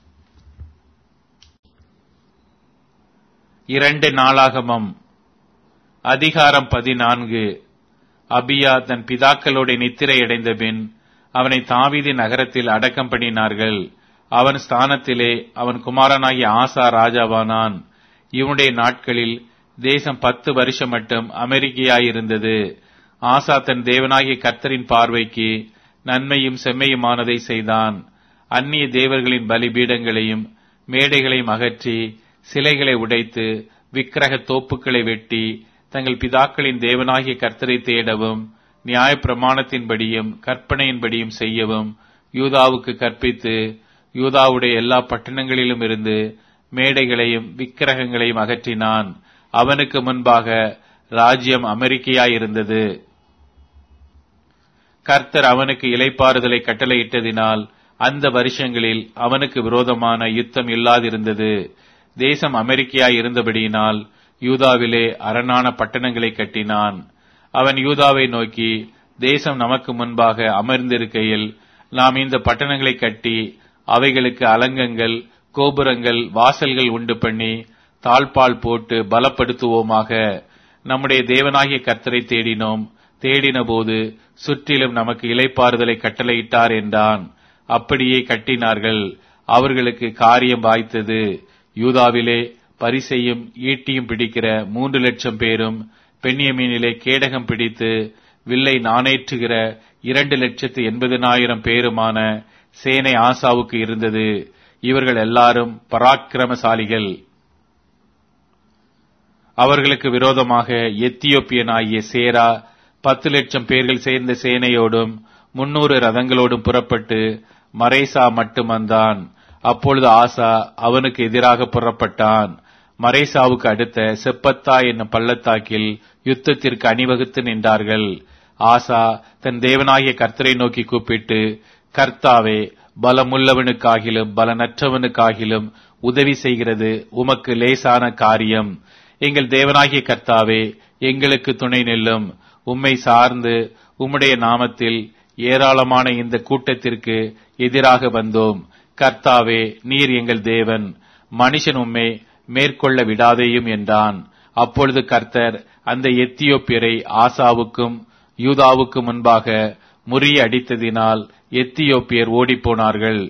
இரண்டு நாளாகமம் அதிகாரம் பதினான்கு. அபியா தன் பிதாக்களோட நித்திரையடைந்த பின் அவனை தாவீது நகரத்தில் அடக்கம் பண்ணினார்கள். அவன் ஸ்தானத்திலே அவன் குமாரனாகிய ஆசா ராஜாவானான். இவனுடைய நாட்களில் தேசம் பத்து வருஷம் மட்டும் அமெரிக்கையாயிருந்தது. ஆசா தன் தேவனாகிய கர்த்தரின் பார்வைக்கு நன்மையும் செம்மையுமானதை செய்தான். அந்நிய தேவர்களின் பலிபீடங்களையும் மேடைகளையும் அகற்றி சிலைகளை உடைத்து விக்கிரக தோப்புக்களை வெட்டி தங்கள் பிதாக்களின் தேவனாகிய கர்த்தரை தேடவும் நியாயப்பிரமாணத்தின்படியும் கற்பனையின்படியும் செய்யவும் யூதாவுக்கு கற்பித்து யூதாவுடைய எல்லா பட்டணங்களிலும் இருந்து மேடைகளையும் விக்கிரகங்களையும் அகற்றினான். அவனுக்கு முன்பாக ராஜ்யம் அமெரிக்கையாயிருந்தது. கர்த்தர் அவனுக்கு இளைப்பாறுதலை கட்டளையிட்டதினால் அந்த வருஷங்களில் அவனுக்கு விரோதமான யுத்தம் இல்லாதிருந்தது. தேசம் அமெரிக்கையாய் இருந்தபடியினால் யூதாவிலே அரணான பட்டணங்களை கட்டினான். அவன் யூதாவை நோக்கி, தேசம் நமக்கு முன்பாக அமர்ந்திருக்கையில் நாம் இந்த பட்டணங்களை கட்டி அவைகளுக்கு அலங்கங்கள், கோபுரங்கள், வாசல்கள் உண்டு பண்ணி தாழ்பால் போட்டு பலப்படுத்துவோமாக. நம்முடைய தேவனாகிய கர்த்தரை தேடினோம். தேடின போது சுற்றிலும் நமக்கு இளைப்பாறுதலை கட்டளையிட்டார் என்றான். அப்படியே கட்டினார்கள். அவர்களுக்கு காரியம் வாய்த்தது. யூதாவிலே பரிசையும் ஈட்டியும் பிடிக்கிற மூன்று லட்சம் பேரும், பென்யமீனிலே கேடகம் பிடித்து வில்லை நாணேற்றுகிற இரண்டு லட்சத்து எண்பதினாயிரம் பேருமான சேனை ஆசாவுக்கு இருந்தது. இவர்கள் எல்லாரும் பராக்கிரமசாலிகள். அவர்களுக்கு விரோதமாக எத்தியோப்பியனாகிய சேரா பத்து லட்சம் பேர்கள் சேர்ந்த சேனையோடும் முன்னூறு ரதங்களோடும் புறப்பட்டு மரேசா மட்டும் வந்தான். அப்பொழுது ஆசா அவனுக்கு எதிராக புறப்பட்டான். மரேசாவுக்கு அடுத்த செப்பத்தா என்னும் பள்ளத்தாக்கில் யுத்தத்திற்கு அணிவகுத்து நின்றார்கள். ஆசா தன் தேவனாகிய கர்த்தரை நோக்கி கூப்பிட்டு, கர்த்தாவே, பலமுள்ளவனுக்காகிலும் பலனற்றவனுக்காகிலும் உதவி செய்கிறது உமக்கு லேசான காரியம். எங்கள் தேவனாகிய கர்த்தாவே, எங்களுக்கு துணை நில்லும். உம்மை சார்ந்து உம்முடைய நாமத்தில் ஏராளமான இந்த கூட்டத்திற்கு எதிராக வந்தோம். கர்த்தாவே, நீர் எங்கள் தேவன். மனுஷன் உம்மை மேற்கொள்ள விடாதேயும் என்றான். அப்பொழுது கர்த்தர் அந்த எத்தியோப்பியரை ஆசாவுக்கும் யூதாவுக்கு முன்பாக முறிய அடித்ததினால் எத்தியோப்பியர் ஓடிப்போனார்கள்.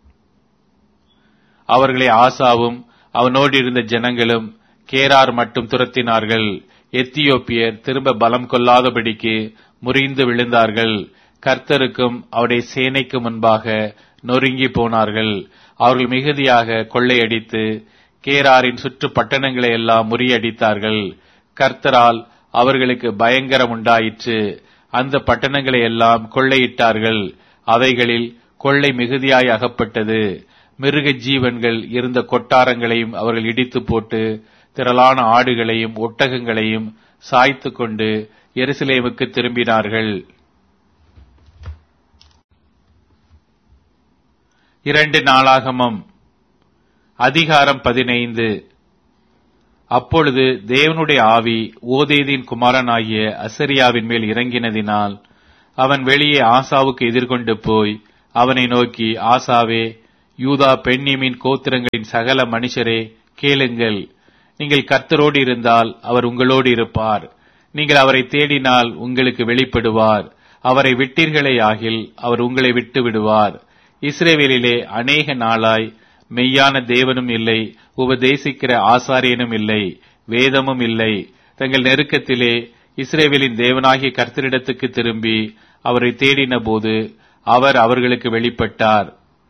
அவர்களை ஆசாவும் அவனோடு இருந்த ஜனங்களும் கேரார் மட்டும் துரத்தினார்கள். எத்தியோப்பியர் திரும்ப பலம் கொள்ளாதபடிக்கு முறிந்து விழுந்தார்கள். கர்த்தருக்கும் அவருடைய சேனைக்கு முன்பாக நொறுங்கி போனார்கள். அவர்கள் மிகுதியாக கொள்ளையடித்து கேராரின் சுற்று பட்டணங்களை எல்லாம் முறியடித்தார்கள். கர்த்தரால் அவர்களுக்கு பயங்கரம் உண்டாயிற்று. அந்த பட்டணங்களை எல்லாம் கொள்ளையிட்டார்கள். அவைகளில் கொள்ளை மிகுதியாய் அகப்பட்டது. மிருக ஜீவன்கள் இருந்த கொட்டாரங்களையும் அவர்கள் இடித்து போட்டு திரளான ஆடுகளையும் ஒட்டகங்களையும் சாய்த்து கொண்டு எருசலேமுக்கு திரும்பினார்கள். இரண்டு நாளாகமம் அதிகாரம் பதினைந்து. அப்பொழுது தேவனுடைய ஆவி ஓதேதின் குமாரனாகிய அசரியாவின் மேல் இறங்கினதினால் அவன் வெளியே ஆசாவுக்கு எதிர்கொண்டு போய் அவனை நோக்கி, ஆசாவே, யூதா பென்யமீன் கோத்திரங்களின் சகல மனுஷரே, கேளுங்கள். நீங்கள் கர்த்தரோடு இருந்தால் அவர் உங்களோடு இருப்பார். நீங்கள் அவரை தேடினால் உங்களுக்கு வெளிப்படுவார். அவரை விட்டீர்களே ஆகில் அவர் உங்களை விட்டு விடுவார். இஸ்ரவேலிலே அநேக நாளாய் மெய்யான தேவனும் இல்லை, உபதேசிக்கிற ஆசாரியனும் இல்லை, வேதமும் இல்லை. தங்கள் நெருக்கத்திலே இஸ்ரவேலின் தேவனாகிய கர்த்தரிடத்துக்கு திரும்பி அவரை தேடின போது அவர் அவர்களுக்கு வெளிப்பட்டார்.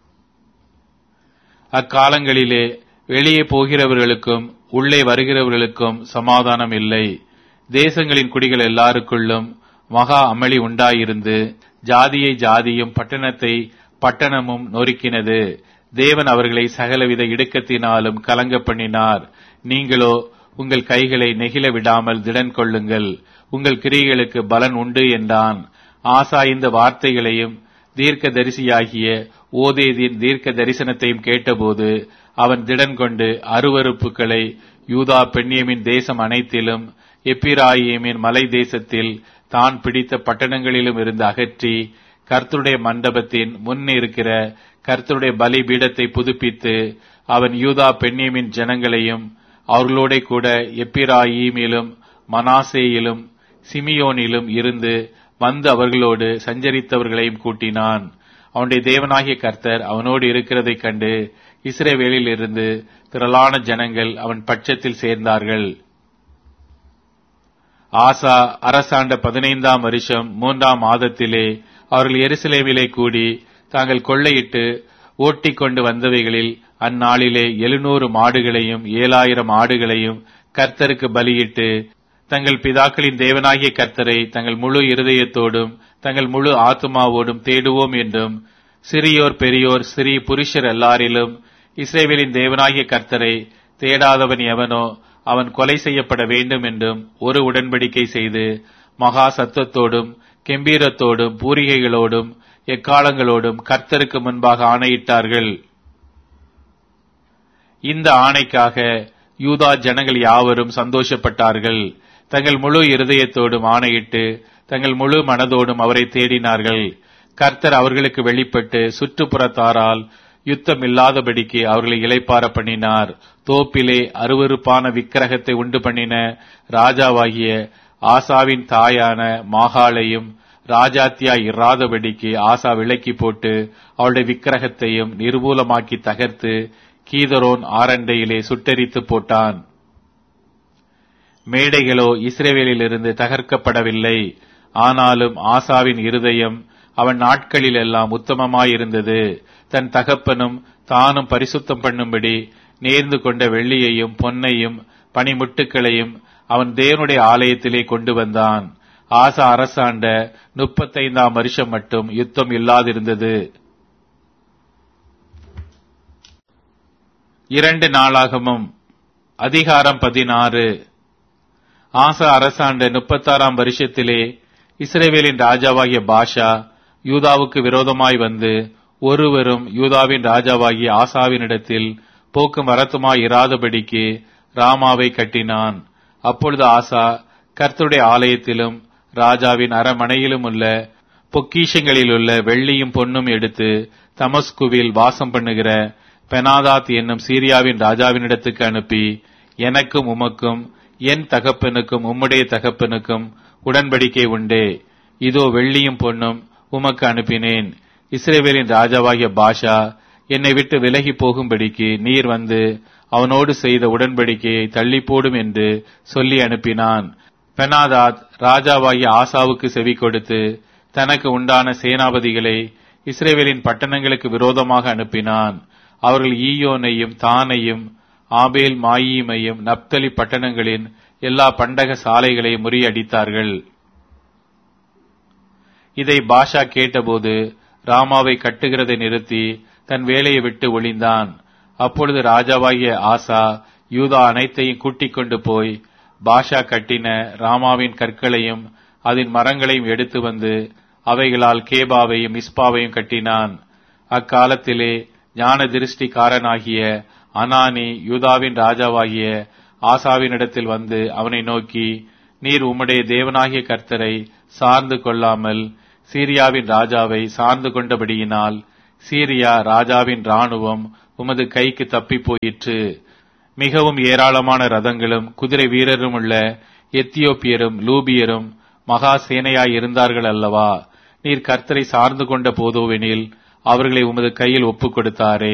அக்காலங்களிலே வெளியே போகிறவர்களுக்கும் உள்ளே வருகிறவர்களுக்கும் சமாதானம் இல்லை. தேசங்களின் குடிகள் எல்லாருக்குள்ளும் மகா அமளி உண்டாயிருந்து ஜாதியை ஜாதியும் பட்டணத்தை பட்டணமும் நொறுக்கினது. தேவன் அவர்களை சகலவித இடுக்கத்தினாலும் கலங்க பண்ணினார். நீங்களோ உங்கள் கைகளை நெகிழ விடாமல் திடன் கொள்ளுங்கள், உங்கள் கிரியைகளுக்கு பலன் உண்டு என்றான். ஆசா இந்த வார்த்தைகளையும் தீர்க்க தரிசியாகிய ஓதேதின் தீர்க்க தரிசனத்தையும் கேட்டபோது அவன் திடன் கொண்டு அருவருப்புகளை யூதா பென்யமீன் தேசம் அனைத்திலும் எப்பிராயீமின் மலை தேசத்தில் தான் பிடித்த பட்டணங்களிலும் இருந்து அகற்றி கர்த்தருடைய மண்டபத்தின் முன் இருக்கிற கர்த்தருடைய பலி பீடத்தை புதுப்பித்து அவன் யூதா பென்யமீன் ஜனங்களையும் அவர்களோட கூட எப்பிராயீமிலும் மனாசேயிலும் சிமியோனிலும் இருந்து வந்து அவர்களோடு சஞ்சரித்தவர்களையும் கூட்டினான். அவனுடைய தேவனாகிய கர்த்தர் அவனோடு இருக்கிறதைக் கண்டு இஸ்ரவேலில் இருந்து திரளான ஜனங்கள் அவன் பட்சத்தில் சேர்ந்தார்கள். ஆசா அரசாண்ட பதினைந்தாம் வருஷம் மூன்றாம் மாதத்திலே அவர்கள் எருசலேமிலே கூடி தாங்கள் கொள்ளையிட்டு ஓட்டிக் கொண்டு வந்தவைகளில் அந்நாளிலே எழுநூறு மாடுகளையும் ஏழாயிரம் ஆடுகளையும் கர்த்தருக்கு பலியிட்டு தங்கள் பிதாக்களின் தேவனாகிய கர்த்தரை தங்கள் முழு இருதயத்தோடும் தங்கள் முழு ஆத்துமாவோடும் தேடுவோம் என்றும், சிறியோர் பெரியோர் சிறி புருஷர் எல்லாரிலும் இஸ்ரவேலின் தேவனாகிய கர்த்தரை தேடாதவன் எவனோ அவன் கொலை செய்யப்பட வேண்டும் என்றும் ஒரு உடன்படிக்கை செய்து மகா சத்தத்தோடும் கெம்பீரத்தோடும் பூரிகைகளோடும் எக்காலங்களோடும் கர்த்தருக்கு முன்பாக ஆணையிட்டார்கள். இந்த ஆணைக்காக யூதா ஜனங்கள் யாவரும் சந்தோஷப்பட்டார்கள். தங்கள் முழு இருதயத்தோடும் ஆணையிட்டு தங்கள் முழு மனதோடும் அவரை தேடினார்கள். கர்த்தர் அவர்களுக்கு வெளிப்பட்டு சுற்றுப்புறத்தாரால் யுத்தம் இல்லாதபடிக்கு அவர்களை இளைப்பார பண்ணினார். தோப்பிலே அருவருப்பான விக்கிரகத்தை உண்டு பண்ணின ராஜாவாகிய ஆசாவின் தாயான மாகாளையும் ராஜாத்தியாய் இராதபடிக்கு ஆசா விலக்கி போட்டு அவளுடைய விக்கிரகத்தையும் நிர்மூலமாக்கி தகர்த்து கீதரோன் ஆரண்டையிலே சுட்டெரித்து போட்டான். மேடைகளோ இஸ்ரவேலிலிருந்து தகர்க்கப்படவில்லை. ஆனாலும் ஆசாவின் இருதயம் அவன் நாட்களில் எல்லாம் உத்தமமாயிருந்தது. தன் தகப்பனும் தானும் பரிசுத்தம் பண்ணும்படி நேர்ந்து கொண்ட வெள்ளியையும் பொன்னையும் பனிமுட்டுக்களையும் அவன் தேவனுடைய ஆலயத்திலே கொண்டு வந்தான். ஆசா அரசாண்ட முப்பத்தைந்தாம் வருஷம் மட்டும் யுத்தம் இல்லாதிருந்தது. இரண்டு நாளாகமும் அதிகாரம் பதினாறு. ஆசா அரசாண்ட முப்பத்தாறாம் வருஷத்திலே இஸ்ரவேலின் ராஜாவாகிய பாஷா யூதாவுக்கு விரோதமாய் வந்து ஒருவரும் யூதாவின் ராஜாவாகிய ஆசாவினிடத்தில் போக்கும் வரத்துமாய் இராதபடிக்கு ராமாவை கட்டினான். அப்பொழுது ஆசா கர்த்தருடைய ஆலயத்திலும் ராஜாவின் அரமனையிலும் உள்ள பொக்கிஷங்களிலுள்ள வெள்ளியும் பொன்னும் எடுத்து தமஸ்குவில் வாசம் பண்ணுகிற பெனாதாத் என்னும் சீரியாவின் ராஜாவினிடத்துக்கு அனுப்பி, எனக்கும் உமக்கும் என் தகப்பனுக்கும் உம்முடைய தகப்பனுக்கும் உடன்படிக்கை உண்டே. இதோ வெள்ளியும் பொன்னும் உமக்கு அனுப்பினேன். இஸ்ரவேலின் ராஜாவாகிய பாஷா என்னை விட்டு விலகி போகும்படிக்கு நீர் வந்து அவனோடு செய்த உடன்படிக்கையை தள்ளி போடும் என்று சொல்லி அனுப்பினான். பெனாதாத் ராஜாவாகிய ஆசாவுக்கு செவி கொடுத்து தனக்கு உண்டான சேனாபதிகளை இஸ்ரவேலின் பட்டணங்களுக்கு விரோதமாக அனுப்பினான். அவர்கள் ஈயோனையும் தானையும் ஆபேல் மாயீமையும் நப்தலி பட்டணங்களின் எல்லா பண்டக சாலைகளையும் முறியடித்தார்கள். இதை பாஷா கேட்டபோது ராமாவை கட்டுகிறதை நிறுத்தி தன் வேலையை விட்டு ஒளிந்தான். அப்பொழுது ராஜாவாகிய ஆசா யூதா அனைத்தையும் கூட்டிக் கொண்டு போய் பாஷா கட்டின ராமாவின் கற்களையும் அதன் மரங்களையும் எடுத்து வந்து அவைகளால் கேபாவையும் மிஸ்பாவையும் கட்டினான். அக்காலத்திலே ஞான திருஷ்டிக்காரனாகிய அனானி யூதாவின் ராஜாவாகிய ஆசாவினிடத்தில் வந்து அவனை நோக்கி, நீர் உம்முடைய தேவனாகிய கர்த்தரை சார்ந்து கொள்ளாமல் சீரியாவின் ராஜாவை சார்ந்து கொண்டபடியினால் சீரியா ராஜாவின் இராணுவம் உமது கைக்கு தப்பி போயிற்று. மிகவும் ஏராளமான ரதங்களும் குதிரை வீரரும் உள்ள எத்தியோப்பியரும் லூபியரும் மகா சேனையாய் இருந்தார்கள் அல்லவா? நீர் கர்த்தரை சார்ந்து கொண்ட போதோவெனில் அவர்களை உமது கையில் ஒப்புக் கொடுத்தாரே.